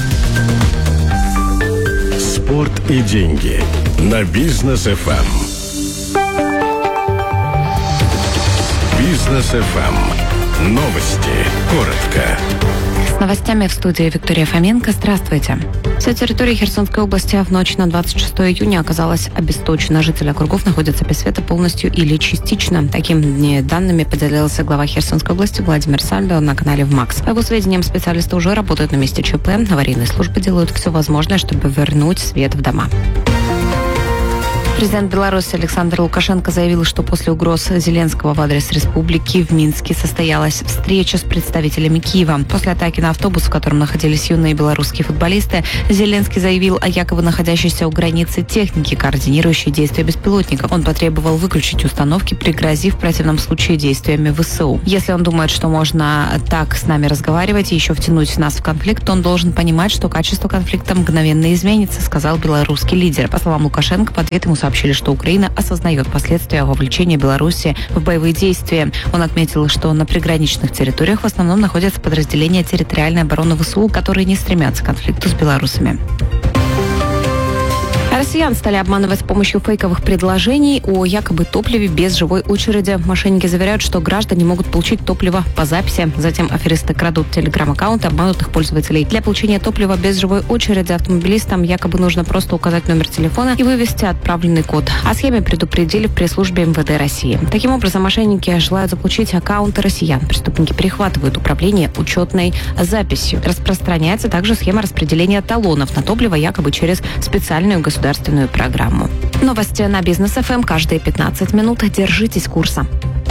Спорт и деньги на Бизнес эф эм. Бизнес эф эм. Новости. Коротко. С новостями в студии Виктория Фоменко. Здравствуйте. Вся территория Херсонской области в ночь на двадцать шестое июня оказалась обесточена. Жители округов находятся без света полностью или частично. Такими данными поделился глава Херсонской области Владимир Сальдо на канале ВМАКС. По его сведениям, специалисты уже работают на месте ЧП. Аварийные службы делают все возможное, чтобы вернуть свет в дома. Президент Беларуси Александр Лукашенко заявил, что после угроз Зеленского в адрес республики в Минске состоялась встреча с представителями Киева. После атаки на автобус, в котором находились юные белорусские футболисты, Зеленский заявил о якобы находящейся у границы технике, координирующей действия беспилотников. Он потребовал выключить установки, пригрозив в противном случае действиями вэ эс у. Если он думает, что можно так с нами разговаривать и еще втянуть нас в конфликт, то он должен понимать, что качество конфликта мгновенно изменится, сказал белорусский лидер. По словам Лукашенко, в ответ ему сообщили, что Украина осознает последствия вовлечения Беларуси в боевые действия. Он отметил, что на приграничных территориях в основном находятся подразделения территориальной обороны вэ эс у, которые не стремятся к конфликту с белорусами. Россиян стали обманывать с помощью фейковых предложений о якобы топливе без живой очереди. Мошенники заверяют, что граждане могут получить топливо по записи. Затем аферисты крадут телеграм-аккаунты обманутых пользователей. Для получения топлива без живой очереди автомобилистам якобы нужно просто указать номер телефона и вывести отправленный код. О схеме предупредили в пресс-службе эм вэ дэ России. Таким образом, мошенники желают заполучить аккаунты россиян. Преступники перехватывают управление учетной записью. Распространяется также схема распределения талонов на топливо якобы через специальную государственную программу. Новости на Бизнес эф эм каждые пятнадцать минут. Держитесь курса.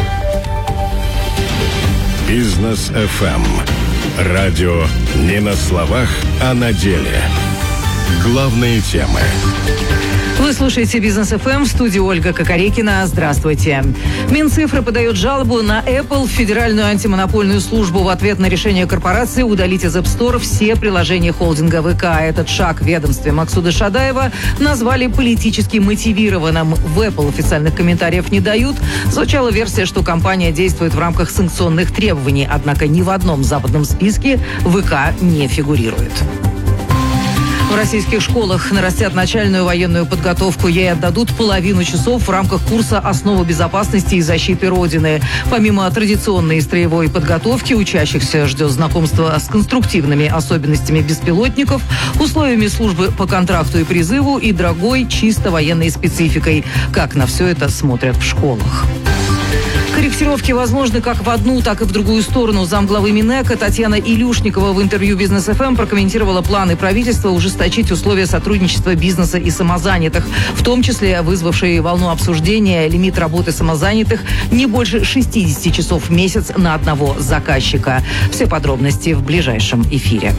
Бизнес эф эм. Радио не на словах, а на деле. Главные темы. Вы слушаете Бизнес эф эм, в студии Ольга Кокорекина. Здравствуйте. Минцифры подает жалобу на Apple в Федеральную антимонопольную службу в ответ на решение корпорации удалить из App Store все приложения холдинга вэ ка. Этот шаг в ведомстве Максуда Шадаева назвали политически мотивированным. В Apple официальных комментариев не дают. Звучала версия, что компания действует в рамках санкционных требований, однако ни в одном западном списке вэ ка не фигурирует. В российских школах нарастят начальную военную подготовку. Ей отдадут половину часов в рамках курса «Основы безопасности и защиты Родины». Помимо традиционной строевой подготовки, учащихся ждет знакомство с конструктивными особенностями беспилотников, условиями службы по контракту и призыву и дорогой чисто военной спецификой. Как на все это смотрят в школах. Корректировки возможны как в одну, так и в другую сторону. Замглавы Минэка Татьяна Илюшникова в интервью Бизнес эф эм прокомментировала планы правительства ужесточить условия сотрудничества бизнеса и самозанятых, в том числе вызвавшие волну обсуждения лимит работы самозанятых не больше шестьдесят часов в месяц на одного заказчика. Все подробности в ближайшем эфире.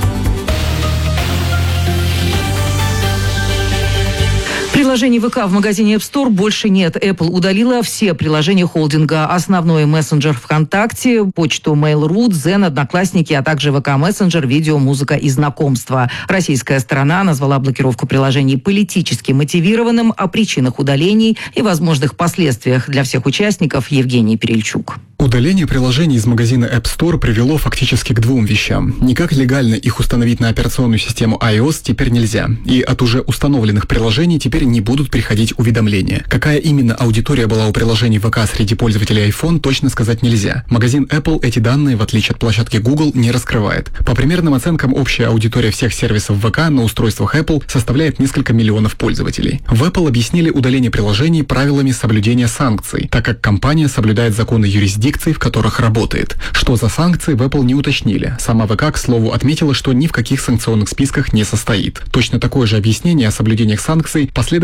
Приложений вэ ка в магазине App Store больше нет. Apple удалила все приложения холдинга. Основной мессенджер ВКонтакте, почту Mail.ru, Zen, Одноклассники, а также вэ ка Мессенджер, видео, музыка и знакомства. Российская сторона назвала блокировку приложений политически мотивированным. О причинах удалений и возможных последствиях для всех участников Евгений Перельчук. Удаление приложений из магазина App Store привело фактически к двум вещам. Никак легально их установить на операционную систему iOS теперь нельзя. И от уже установленных приложений теперь не будут приходить уведомления. Какая именно аудитория была у приложений вэ ка среди пользователей iPhone, точно сказать нельзя. Магазин Apple эти данные, в отличие от площадки Google, не раскрывает. По примерным оценкам, общая аудитория всех сервисов вэ ка на устройствах Apple составляет несколько миллионов пользователей. В Apple объяснили удаление приложений правилами соблюдения санкций, так как компания соблюдает законы юрисдикции, в которых работает. Что за санкции, в Apple не уточнили. Сама вэ ка, к слову, отметила, что ни в каких санкционных списках не состоит. Точно такое же объяснение о соблюдениях санкций последовало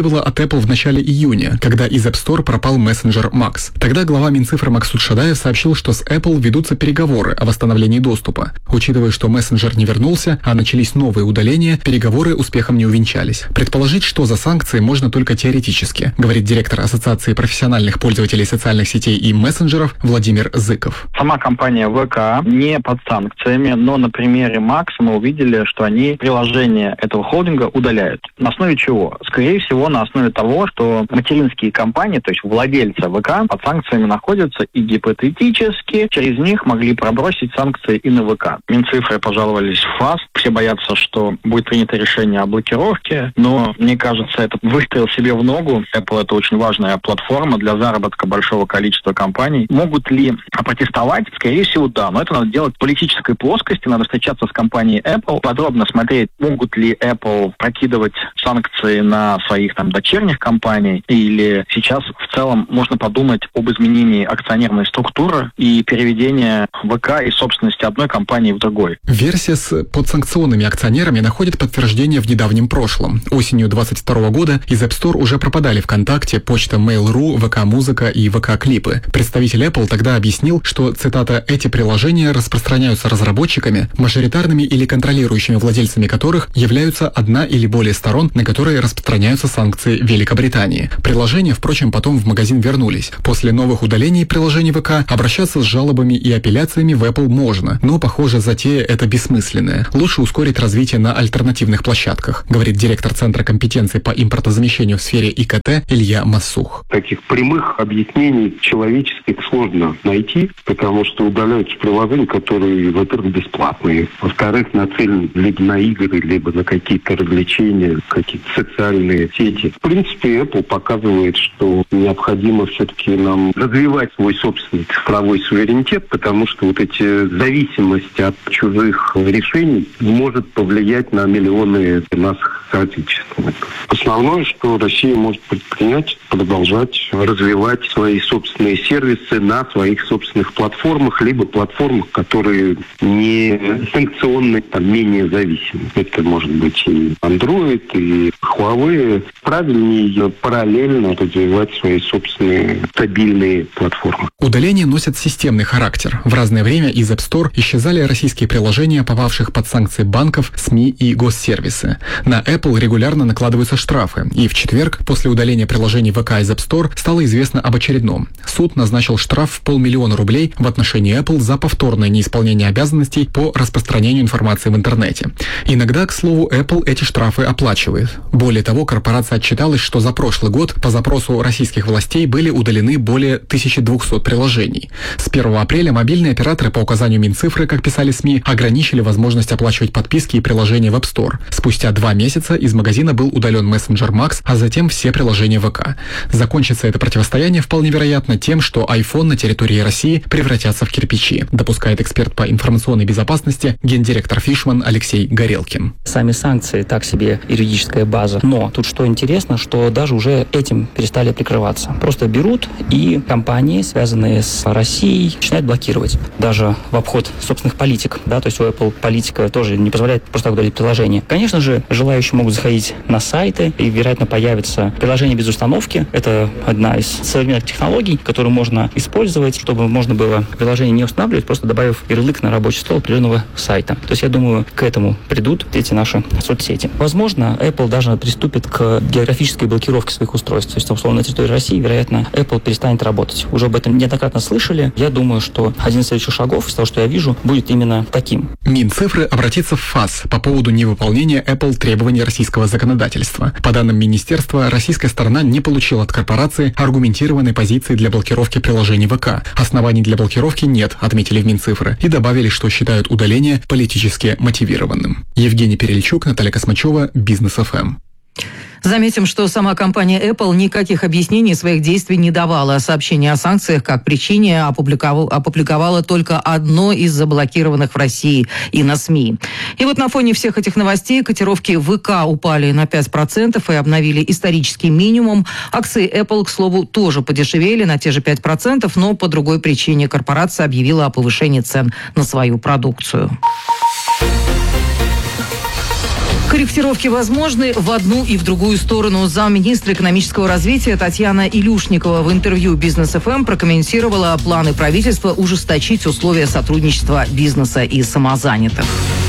последовало от Apple в начале июня, когда из App Store пропал мессенджер Max. Тогда глава Минцифры Максут Шадаев сообщил, что с Apple ведутся переговоры о восстановлении доступа. Учитывая, что мессенджер не вернулся, а начались новые удаления, переговоры успехом не увенчались. Предположить, что за санкции, можно только теоретически, говорит директор Ассоциации профессиональных пользователей социальных сетей и мессенджеров Владимир Зыков. Сама компания ВК не под санкциями, но на примере Max мы увидели, что они приложение этого холдинга удаляют. На основе чего? Скорее всего, на основе того, что материнские компании, то есть владельцы ВК, под санкциями находятся и гипотетически через них могли пробросить санкции и на ВК. Минцифры пожаловались в ФАС. Все боятся, что будет принято решение о блокировке, но мне кажется, это выстрел себе в ногу. Apple — это очень важная платформа для заработка большого количества компаний. Могут ли протестовать? Скорее всего, да. Но это надо делать в политической плоскости. Надо встречаться с компанией Apple, подробно смотреть, могут ли Apple прокидывать санкции на своих там дочерних компаний, или сейчас в целом можно подумать об изменении акционерной структуры и переведении ВК из собственности одной компании в другой. Версия с подсанкционными акционерами находит подтверждение в недавнем прошлом. Осенью двадцать второго года из App Store уже пропадали ВКонтакте, почта Mail.ru, ВК-музыка и ВК-клипы. Представитель Apple тогда объяснил, что, цитата, «эти приложения распространяются разработчиками, мажоритарными или контролирующими владельцами которых являются одна или более сторон, на которые распространяются санкции Великобритании». Приложения, впрочем, потом в магазин вернулись. После новых удалений приложений ВК обращаться с жалобами и апелляциями в Apple можно, но, похоже, затея эта бессмысленная. Лучше ускорить развитие на альтернативных площадках, говорит директор Центра компетенции по импортозамещению в сфере ИКТ Илья Массух. Таких прямых объяснений человеческих сложно найти, потому что удаляются приложения, которые, во-первых, бесплатные, во-вторых, нацелены либо на игры, либо на какие-то развлечения, какие-то социальные сети. В принципе, Apple показывает, что необходимо все-таки нам развивать свой собственный цифровой суверенитет, потому что вот эти зависимости от чужих решений может повлиять на миллионы наших соотечественников. Основное, что Россия может предпринять, продолжать развивать свои собственные сервисы на своих собственных платформах, либо платформах, которые не санкционны, там, менее зависимы. Это может быть и Android, и Huawei. Правильнее параллельно развивать свои собственные стабильные платформы. Удаления носят системный характер. В разное время из App Store исчезали российские приложения, попавших под санкции банков, СМИ и госсервисы. На Apple регулярно накладываются штрафы, и в четверг, после удаления приложений ВК из App Store, стало известно об очередном. Суд назначил штраф в полмиллиона рублей в отношении Apple за повторное неисполнение обязанностей по распространению информации в интернете. Иногда, к слову, Apple эти штрафы оплачивает. Более того, корпорация отчиталась, что за прошлый год по запросу российских властей были удалены более тысяча двести приложений. С первого апреля мобильные операторы по указанию Минцифры, как писали СМИ, ограничили возможность оплачивать подписки и приложения в App Store. Спустя два месяца из магазина был удален мессенджер Max, а затем все приложения ВК. Закончится это противостояние вполне вероятно тем, что iPhone на территории России превратятся в кирпичи, допускает эксперт по информационной безопасности, гендиректор Фишман Алексей Горелкин. Сами санкции так себе юридическая база, но тут что интересно, что даже уже этим перестали прикрываться. Просто берут и компании, связанные с Россией, начинают блокировать. Даже в обход собственных политик. Да, то есть у Apple политика тоже не позволяет просто так удалить приложение. Конечно же, желающие могут заходить на сайты, и, вероятно, появится приложение без установки. Это одна из современных технологий, которую можно использовать, чтобы можно было приложение не устанавливать, просто добавив ярлык на рабочий стол определенного сайта. То есть я думаю, к этому придут эти наши соцсети. Возможно, Apple даже приступит к географической блокировке своих устройств. То есть, условно, на территории России, вероятно, Apple перестанет работать. Уже об этом неоднократно слышали. Я думаю, что один из следующих шагов, из того, что я вижу, будет именно таким. Минцифры обратится в ФАС по поводу невыполнения Apple требований российского законодательства. По данным министерства, российская сторона не получила от корпорации аргументированной позиции для блокировки приложений ВК. Оснований для блокировки нет, отметили в Минцифры, и добавили, что считают удаление политически мотивированным. Евгений Перельчук, Наталья Космачева, Бизнес эф эм. Заметим, что сама компания Apple никаких объяснений своих действий не давала. Сообщение о санкциях как причине опубликовала, опубликовала только одно из заблокированных в России и на СМИ. И вот на фоне всех этих новостей котировки ВК упали на пять процентов и обновили исторический минимум. Акции Apple, к слову, тоже подешевели на те же пять процентов, но по другой причине. Корпорация объявила о повышении цен на свою продукцию. Корректировки возможны в одну и в другую сторону. Замминистра экономического развития Татьяна Илюшникова в интервью «Бизнес эф эм» прокомментировала планы правительства ужесточить условия сотрудничества бизнеса и самозанятых.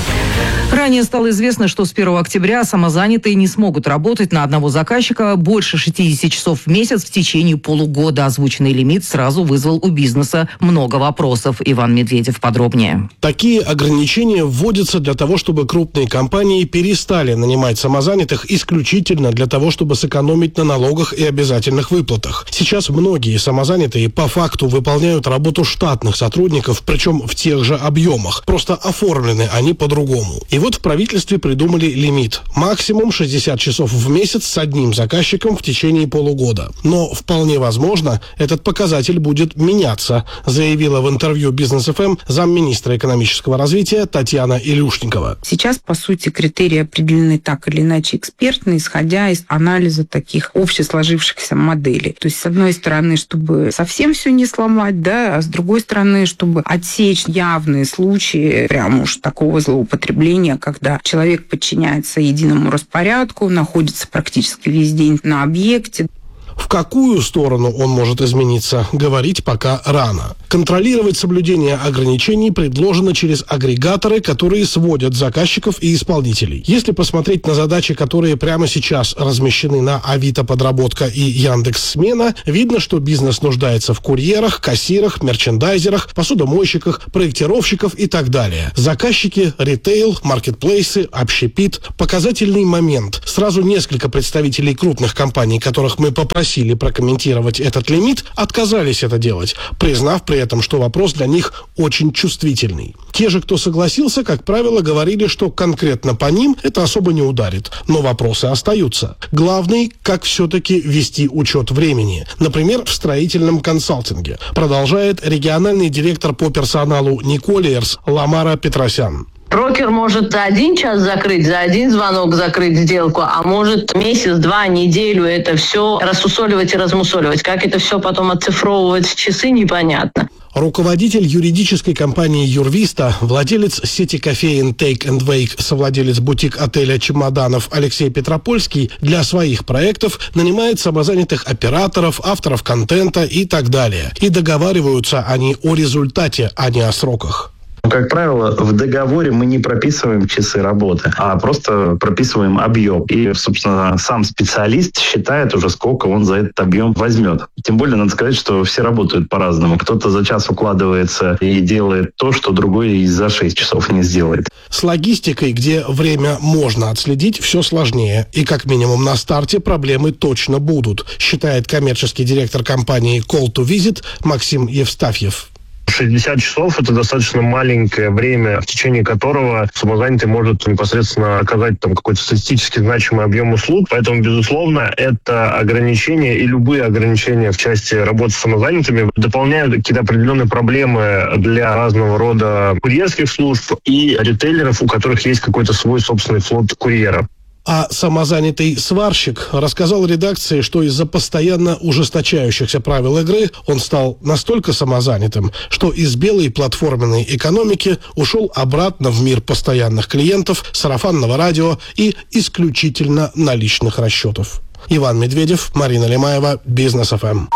Ранее стало известно, что с первого октября самозанятые не смогут работать на одного заказчика больше шестьдесят часов в месяц в течение полугода. Озвученный лимит сразу вызвал у бизнеса много вопросов. Иван Медведев подробнее. Такие ограничения вводятся для того, чтобы крупные компании перестали нанимать самозанятых исключительно для того, чтобы сэкономить на налогах и обязательных выплатах. Сейчас многие самозанятые по факту выполняют работу штатных сотрудников, причем в тех же объемах. Просто оформлены они по-другому. И вот в правительстве придумали лимит. Максимум шестьдесят часов в месяц с одним заказчиком в течение полугода. Но вполне возможно, этот показатель будет меняться, заявила в интервью «Бизнес эф эм» замминистра экономического развития Татьяна Илюшникова. Сейчас, по сути, критерии определены так или иначе экспертно, исходя из анализа таких общесложившихся моделей. То есть, с одной стороны, чтобы совсем все не сломать, да, а с другой стороны, чтобы отсечь явные случаи прям уж такого злоупотребления, когда человек подчиняется единому распорядку, находится практически весь день на объекте. В какую сторону он может измениться, говорить пока рано. Контролировать соблюдение ограничений предложено через агрегаторы, которые сводят заказчиков и исполнителей. Если посмотреть на задачи, которые прямо сейчас размещены на Авито Подработка и Яндекс.Смена, видно, что бизнес нуждается в курьерах, кассирах, мерчендайзерах, посудомойщиках, проектировщиков и так далее. Заказчики, ритейл, маркетплейсы, общепит. Показательный момент. Сразу несколько представителей крупных компаний, которых мы попросили Просили прокомментировать этот лимит, отказались это делать, признав при этом, что вопрос для них очень чувствительный. Те же, кто согласился, как правило, говорили, что конкретно по ним это особо не ударит, но вопросы остаются. Главный, как все-таки вести учет времени, например, в строительном консалтинге, продолжает региональный директор по персоналу Николиерс Ламара Петросян. Брокер может за один час закрыть, за один звонок закрыть сделку, а может месяц, два, неделю это все рассусоливать и размусоливать. Как это все потом оцифровывать в часы, непонятно. Руководитель юридической компании «Юрвиста», владелец сети кофеин Take and Wake, совладелец бутик-отеля «Чемоданов» Алексей Петропольский для своих проектов нанимает самозанятых операторов, авторов контента и так далее. И договариваются они о результате, а не о сроках. Как правило, в договоре мы не прописываем часы работы, а просто прописываем объем. И, собственно, сам специалист считает уже, сколько он за этот объем возьмет. Тем более, надо сказать, что все работают по-разному. Кто-то за час укладывается и делает то, что другой и за шесть часов не сделает. С логистикой, где время можно отследить, все сложнее. И как минимум на старте проблемы точно будут, считает коммерческий директор компании Call to Visit Максим Евстафьев. шестьдесят часов – это достаточно маленькое время, в течение которого самозанятый может непосредственно оказать там какой-то статистически значимый объем услуг. Поэтому, безусловно, это ограничения и любые ограничения в части работы с самозанятыми дополняют какие-то определенные проблемы для разного рода курьерских служб и ритейлеров, у которых есть какой-то свой собственный флот курьеров. А самозанятый сварщик рассказал редакции, что из-за постоянно ужесточающихся правил игры он стал настолько самозанятым, что из белой платформенной экономики ушел обратно в мир постоянных клиентов, сарафанного радио и исключительно наличных расчетов. Иван Медведев, Марина Лемаева, Бизнес эф эм.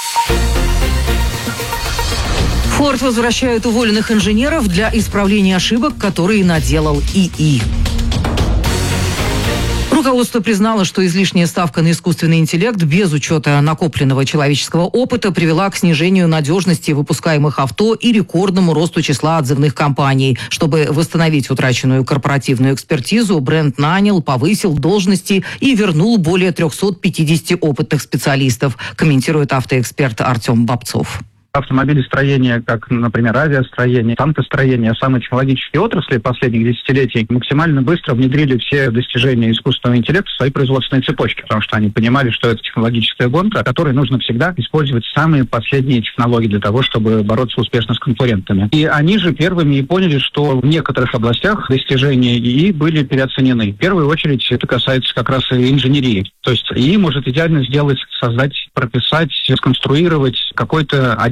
Форд возвращает уволенных инженеров для исправления ошибок, которые наделал ИИ. Руководство признало, что излишняя ставка на искусственный интеллект без учета накопленного человеческого опыта привела к снижению надежности выпускаемых авто и рекордному росту числа отзывных компаний. Чтобы восстановить утраченную корпоративную экспертизу, бренд нанял, повысил должности и вернул более триста пятьдесят опытных специалистов, комментирует автоэксперт Артем Бобцов. Автомобилестроение, как, например, авиастроение, танкостроение, самые технологические отрасли последних десятилетий максимально быстро внедрили все достижения искусственного интеллекта в свои производственные цепочки, потому что они понимали, что это технологическая гонка, в которой нужно всегда использовать самые последние технологии для того, чтобы бороться успешно с конкурентами. И они же первыми и поняли, что в некоторых областях достижения ИИ были переоценены. В первую очередь это касается как раз и инженерии. То есть ИИ может идеально сделать, создать, прописать, сконструировать какой-то один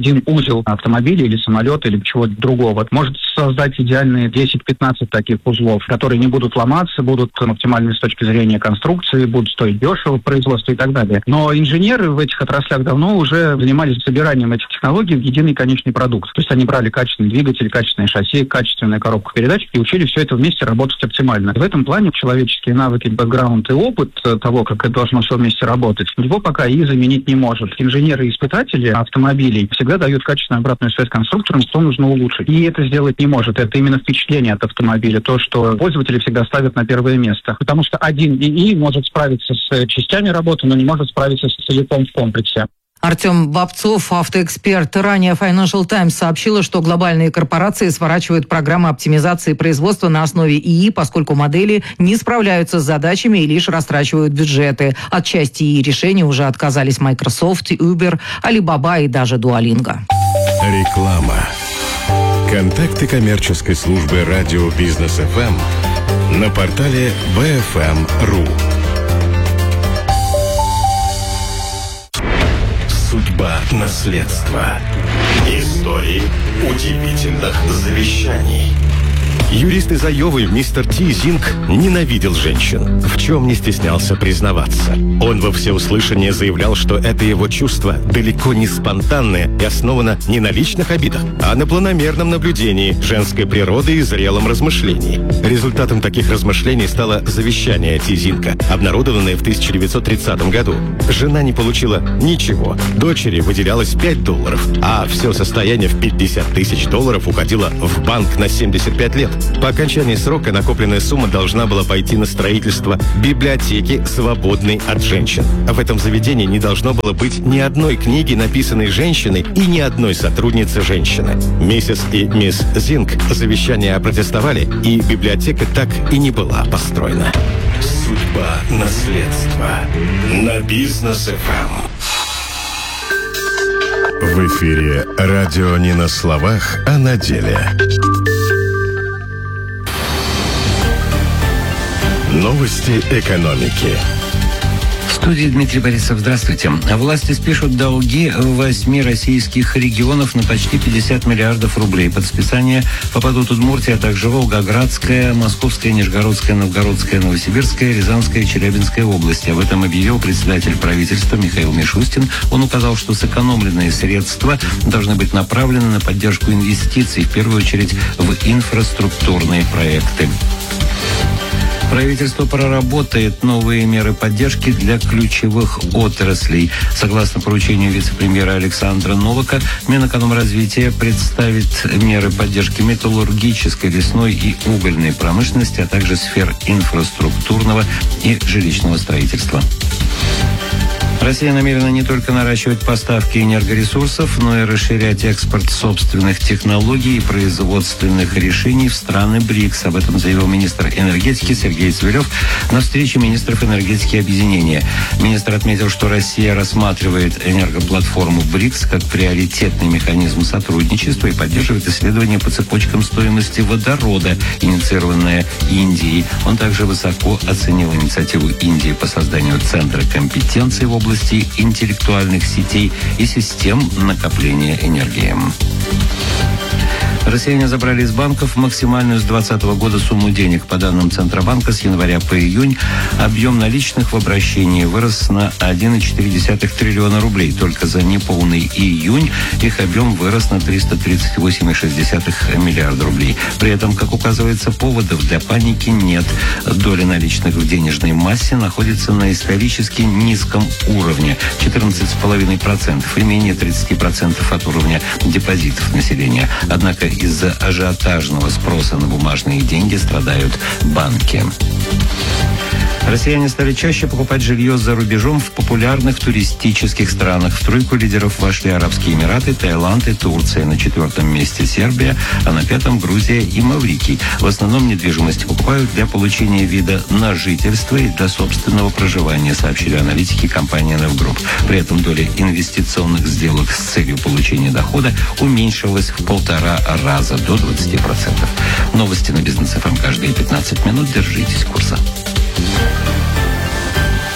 один узел автомобиля или самолета или чего-то другого может создать идеальные десять-пятнадцать таких узлов, которые не будут ломаться, будут оптимальны с точки зрения конструкции, будут стоить дешево в производстве и так далее. Но инженеры в этих отраслях давно уже занимались собиранием этих технологий в единый конечный продукт. То есть они брали качественный двигатель, качественное шасси, качественную коробку передач и учили все это вместе работать оптимально. В этом плане человеческие навыки, бэкграунд и опыт того, как это должно все вместе работать, его пока и заменить не может. Инженеры и испытатели автомобилей всегда дают качественную обратную связь конструкторам, что нужно улучшить. И это сделать не может. Это именно впечатление от автомобиля, то, что пользователи всегда ставят на первое место. Потому что один ИИ может справиться с частями работы, но не может справиться с целиком в комплексе. Артем Бобцов, автоэксперт. Ранее Financial Times сообщила, что глобальные корпорации сворачивают программы оптимизации производства на основе ИИ, поскольку модели не справляются с задачами и лишь растрачивают бюджеты. От части ИИ решений уже отказались Microsoft, Uber, Alibaba и даже Duolingo. Реклама. Контакты коммерческой службы радио Бизнес эф эм на портале би эф эм точка ру. Судьба наследства. Истории удивительных завещаний. Юрист из Айовы мистер Ти Зинг ненавидел женщин, в чем не стеснялся признаваться. Он во всеуслышание заявлял, что это его чувство далеко не спонтанное и основано не на личных обидах, а на планомерном наблюдении женской природы и зрелом размышлении. Результатом таких размышлений стало завещание Ти Зинга, обнародованное в тысяча девятьсот тридцатом году. Жена не получила ничего, дочери выделялось пять долларов, а все состояние в пятьдесят тысяч долларов уходило в банк на семьдесят пять лет. По окончании срока накопленная сумма должна была пойти на строительство библиотеки, свободной от женщин. В этом заведении не должно было быть ни одной книги, написанной женщиной, и ни одной сотрудницы женщины. Миссис и мисс Зинг завещание опротестовали, и библиотека так и не была построена. Судьба наследства на Бизнес эф эм. В эфире радио не на словах, а на деле. Новости экономики. В студии Дмитрий Борисов. Здравствуйте. Власти спишут долги восьми российских регионов на почти пятьдесят миллиардов рублей. Под списание попадут Удмуртия, а также Волгоградская, Московская, Нижегородская, Новгородская, Новосибирская, Рязанская и Челябинская области. Об этом объявил председатель правительства Михаил Мишустин. Он указал, что сэкономленные средства должны быть направлены на поддержку инвестиций, в первую очередь в инфраструктурные проекты. Правительство проработает новые меры поддержки для ключевых отраслей. Согласно поручению вице-премьера Александра Новака, Минэкономразвития представит меры поддержки металлургической, лесной и угольной промышленности, а также сфер инфраструктурного и жилищного строительства. Россия намерена не только наращивать поставки энергоресурсов, но и расширять экспорт собственных технологий и производственных решений в страны БРИКС. Об этом заявил министр энергетики Сергей Цивилев на встрече министров энергетики объединения. Министр отметил, что Россия рассматривает энергоплатформу БРИКС как приоритетный механизм сотрудничества и поддерживает исследования по цепочкам стоимости водорода, инициированное Индией. Он также высоко оценил инициативу Индии по созданию Центра компетенции в области интеллектуальных сетей и систем накопления энергии. Россияне забрали из банков максимальную с двадцатого года сумму денег. По данным Центробанка, с января по июнь объем наличных в обращении вырос на один целых четыре десятых триллиона рублей. Только за неполный июнь их объем вырос на триста тридцать восемь целых шесть десятых миллиарда рублей. При этом, как указывается, поводов для паники нет. Доля наличных в денежной массе находится на исторически низком уровне – четырнадцать целых пять десятых процента и менее тридцать процентов от уровня депозитов населения. Однако из-за ажиотажного спроса на бумажные деньги страдают банки. Россияне стали чаще покупать жилье за рубежом в популярных туристических странах. В тройку лидеров вошли Арабские Эмираты, Таиланд и Турция. На четвертом месте Сербия, а на пятом Грузия и Маврикий. В основном недвижимость покупают для получения вида на жительство и для собственного проживания, сообщили аналитики компании «Невгрупп». При этом доля инвестиционных сделок с целью получения дохода уменьшилась в полтора раза, до двадцати процентов. Новости на Бизнес эф эм каждые пятнадцать минут. Держитесь курса.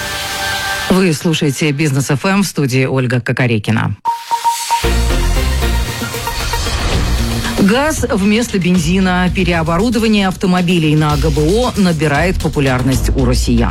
Вы слушаете Бизнес эф эм, в студии Ольга Кокорекина. Газ вместо бензина. Переоборудование автомобилей на ГБО набирает популярность у россиян.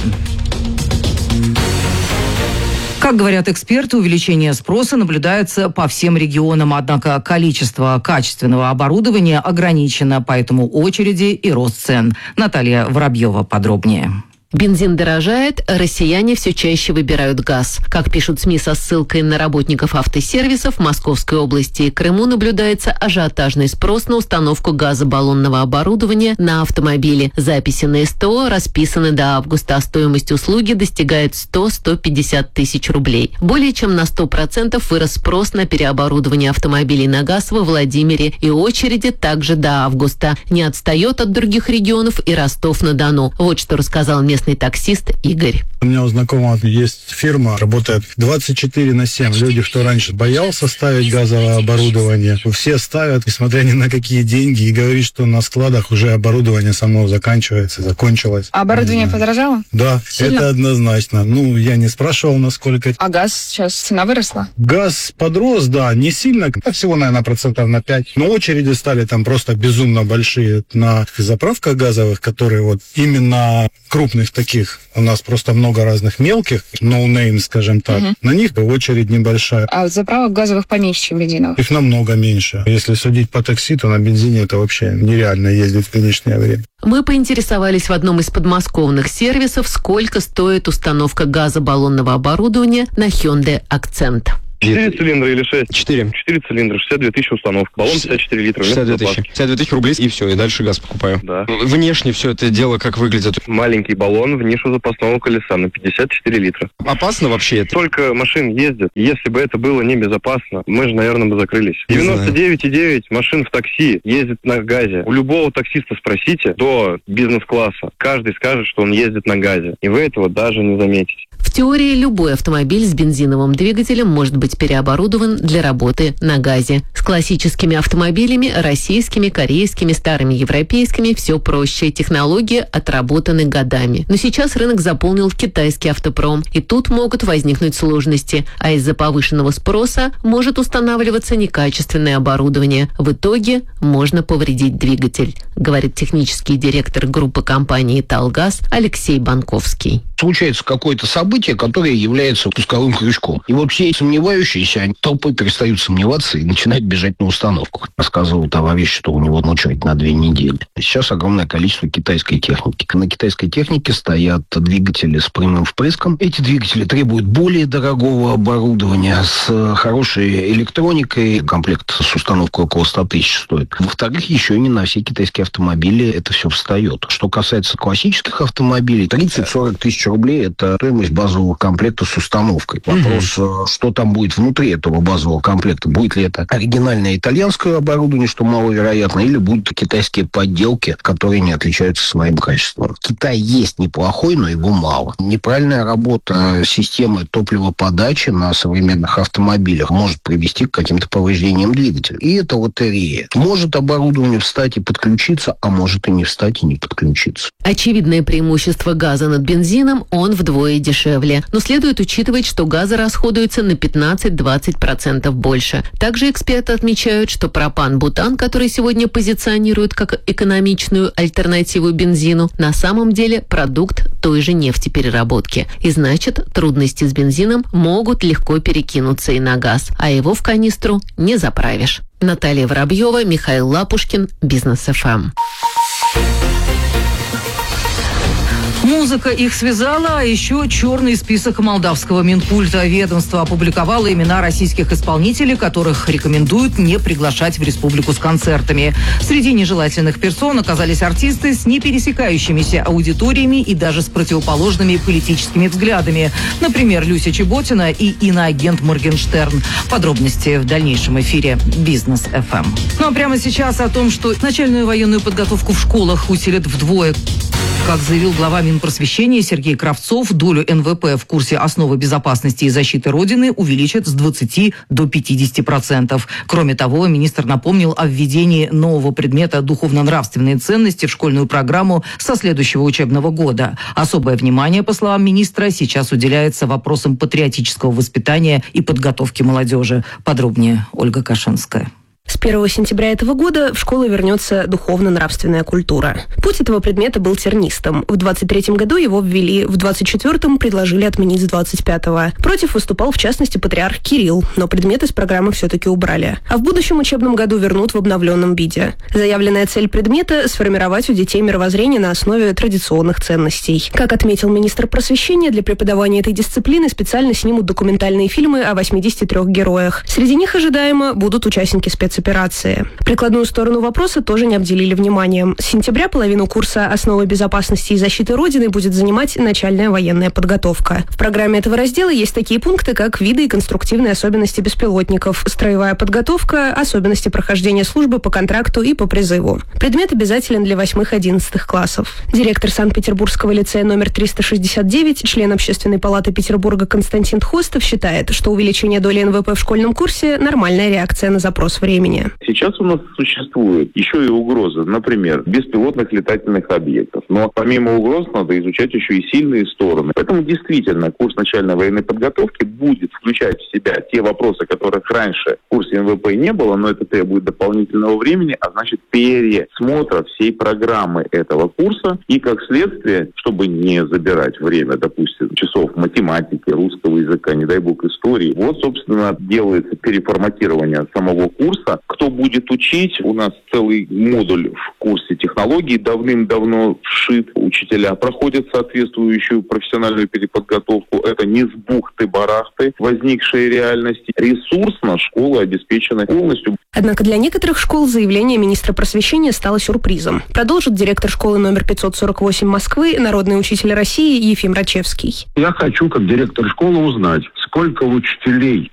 Как говорят эксперты, увеличение спроса наблюдается по всем регионам, однако количество качественного оборудования ограничено, поэтому очереди и рост цен. Наталья Воробьева подробнее. Бензин дорожает, россияне все чаще выбирают газ. Как пишут СМИ со ссылкой на работников автосервисов, в Московской области и Крыму наблюдается ажиотажный спрос на установку газобаллонного оборудования на автомобили. Записи на СТО расписаны до августа, а стоимость услуги достигает сто - сто пятьдесят тысяч рублей. Более чем на сто процентов вырос спрос на переоборудование автомобилей на газ во Владимире, и очереди также до августа. Не отстает от других регионов и Ростов-на-Дону. Вот что рассказал местный таксист Игорь. У меня у знакомого есть фирма, работает двадцать четыре на семь. Люди, кто раньше боялся ставить газовое оборудование, все ставят, несмотря ни на какие деньги, и говорит, что на складах уже оборудование само заканчивается, закончилось. А оборудование подорожало? Да, сильно? Это однозначно. Ну, я не спрашивал, насколько. А газ сейчас цена выросла? Газ подрос, да, не сильно, всего, наверное, процентов на пять. Но очереди стали там просто безумно большие на заправках газовых, которые вот именно крупных таких. У нас просто много разных мелких, no-name, скажем так. Угу. На них очередь небольшая. А заправок газовых поменьше, чем бензиновых? Их намного меньше. Если судить по такси, то на бензине это вообще нереально ездить в нынешнее время. Мы поинтересовались в одном из подмосковных сервисов, сколько стоит установка газобаллонного оборудования на Hyundai Accent. Четыре цилиндра или шесть? Четыре. Четыре цилиндра, шестьдесят две тысячи установка. Баллон пятьдесят четыре литра. шестьдесят две тысячи. шестьдесят две тысячи рублей, и все, и дальше газ покупаю. Да. Внешне все это дело как выглядит? Маленький баллон в нишу запасного колеса на пятьдесят четыре литра. Опасно вообще это? Только машин ездит. Если бы это было небезопасно, мы же, наверное, бы закрылись. девяносто девять и девять машин в такси ездит на газе. У любого таксиста спросите до бизнес-класса. Каждый скажет, что он ездит на газе. И вы этого даже не заметите. В теории любой автомобиль с бензиновым двигателем может быть переоборудован для работы на газе. С классическими автомобилями, российскими, корейскими, старыми европейскими, все проще. Технологии отработаны годами. Но сейчас рынок заполнил китайский автопром, и тут могут возникнуть сложности. А из-за повышенного спроса может устанавливаться некачественное оборудование. В итоге можно повредить двигатель, говорит технический директор группы компании «Талгаз» Алексей Банковский. Случается какое-то событие, которое является пусковым крючком. И вот все сомневающиеся, они толпой перестают сомневаться и начинают бежать на установку. Рассказывал товарищ, что у него очередь на две недели. Сейчас огромное количество китайской техники. На китайской технике стоят двигатели с прямым впрыском. Эти двигатели требуют более дорогого оборудования с хорошей электроникой. Комплект с установкой около ста тысяч стоит. Во-вторых, еще и не на все китайские автомобили это все встает. Что касается классических автомобилей, тридцать-сорок тысяч рублей – это стоимость базового комплекта с установкой. Вопрос, угу. что там будет внутри этого базового комплекта. Будет ли это оригинальное итальянское оборудование, что маловероятно, или будут китайские подделки, которые не отличаются своим качеством. Китай есть неплохой, но его мало. Неправильная работа системы топливоподачи на современных автомобилях может привести к каким-то повреждениям двигателя. И это лотерея. Может оборудование встать и подключиться, а может и не встать и не подключиться. Очевидное преимущество газа над бензином – он вдвое дешевле. Но следует учитывать, что газа расходуется на пятнадцать-двадцать процентов больше. Также эксперты отмечают, что пропан-бутан, который сегодня позиционируют как экономичную альтернативу бензину, на самом деле продукт той же нефтепереработки. И значит, трудности с бензином могут легко перекинуться и на газ, а его в канистру не заправишь. Наталья Воробьева, Михаил Лапушкин, Бизнес эф эм. Музыка их связала, а еще черный список молдавского Минкульта. Ведомство опубликовало имена российских исполнителей, которых рекомендуют не приглашать в республику с концертами. Среди нежелательных персон оказались артисты с непересекающимися аудиториями и даже с противоположными политическими взглядами. Например, Люся Чеботина и иноагент Моргенштерн. Подробности в дальнейшем эфире Бизнес эф эм. Ну а прямо сейчас о том, что начальную военную подготовку в школах усилят вдвое. Как заявил глава Минпросвещения Сергей Кравцов, долю эн вэ пэ в курсе «Основы безопасности и защиты Родины» увеличат с двадцати до пятидесяти процентов. Кроме того, министр напомнил о введении нового предмета «Духовно-нравственные ценности» в школьную программу со следующего учебного года. Особое внимание, по словам министра, сейчас уделяется вопросам патриотического воспитания и подготовки молодежи. Подробнее Ольга Кашинская. С первого сентября этого года в школу вернется духовно-нравственная культура. Путь этого предмета был тернистым. В двадцать третьем году его ввели, в двадцать четвёртом предложили отменить с двадцать пятого. Против выступал, в частности, патриарх Кирилл, но предмет из программы все-таки убрали. А в будущем учебном году вернут в обновленном виде. Заявленная цель предмета – сформировать у детей мировоззрение на основе традиционных ценностей. Как отметил министр просвещения, для преподавания этой дисциплины специально снимут документальные фильмы о восьмидесяти трёх героях. Среди них, ожидаемо, будут участники спецоперации. Прикладную сторону вопроса тоже не обделили вниманием. С сентября половину курса «Основы безопасности и защиты Родины» будет занимать начальная военная подготовка. В программе этого раздела есть такие пункты, как виды и конструктивные особенности беспилотников, строевая подготовка, особенности прохождения службы по контракту и по призыву. Предмет обязателен для восьмых-одиннадцатых классов. Директор Санкт-Петербургского лицея номер триста шестьдесят девять, член Общественной палаты Петербурга Константин Тхостов считает, что увеличение доли эн вэ пэ в школьном курсе – нормальная реакция на запрос времени. Сейчас у нас существует еще и угроза, например, беспилотных летательных объектов. Но помимо угроз надо изучать еще и сильные стороны. Поэтому действительно курс начальной военной подготовки будет включать в себя те вопросы, которых раньше в курсе эн вэ пэ не было, но это требует дополнительного времени, а значит пересмотра всей программы этого курса. И как следствие, чтобы не забирать время, допустим, часов математики, русского языка, не дай бог истории, вот, собственно, делается переформатирование самого курса. Кто будет учить? У нас целый модуль в курсе технологий давным-давно вшит. Учителя проходят соответствующую профессиональную переподготовку. Это не с бухты-барахты возникшие реальности. Ресурсно школы обеспечены полностью. Однако для некоторых школ заявление министра просвещения стало сюрпризом. Продолжит директор школы номер пятьсот сорок восемь Москвы, народный учитель России Ефим Рачевский. Я хочу, как директор школы, узнать, сколько учителей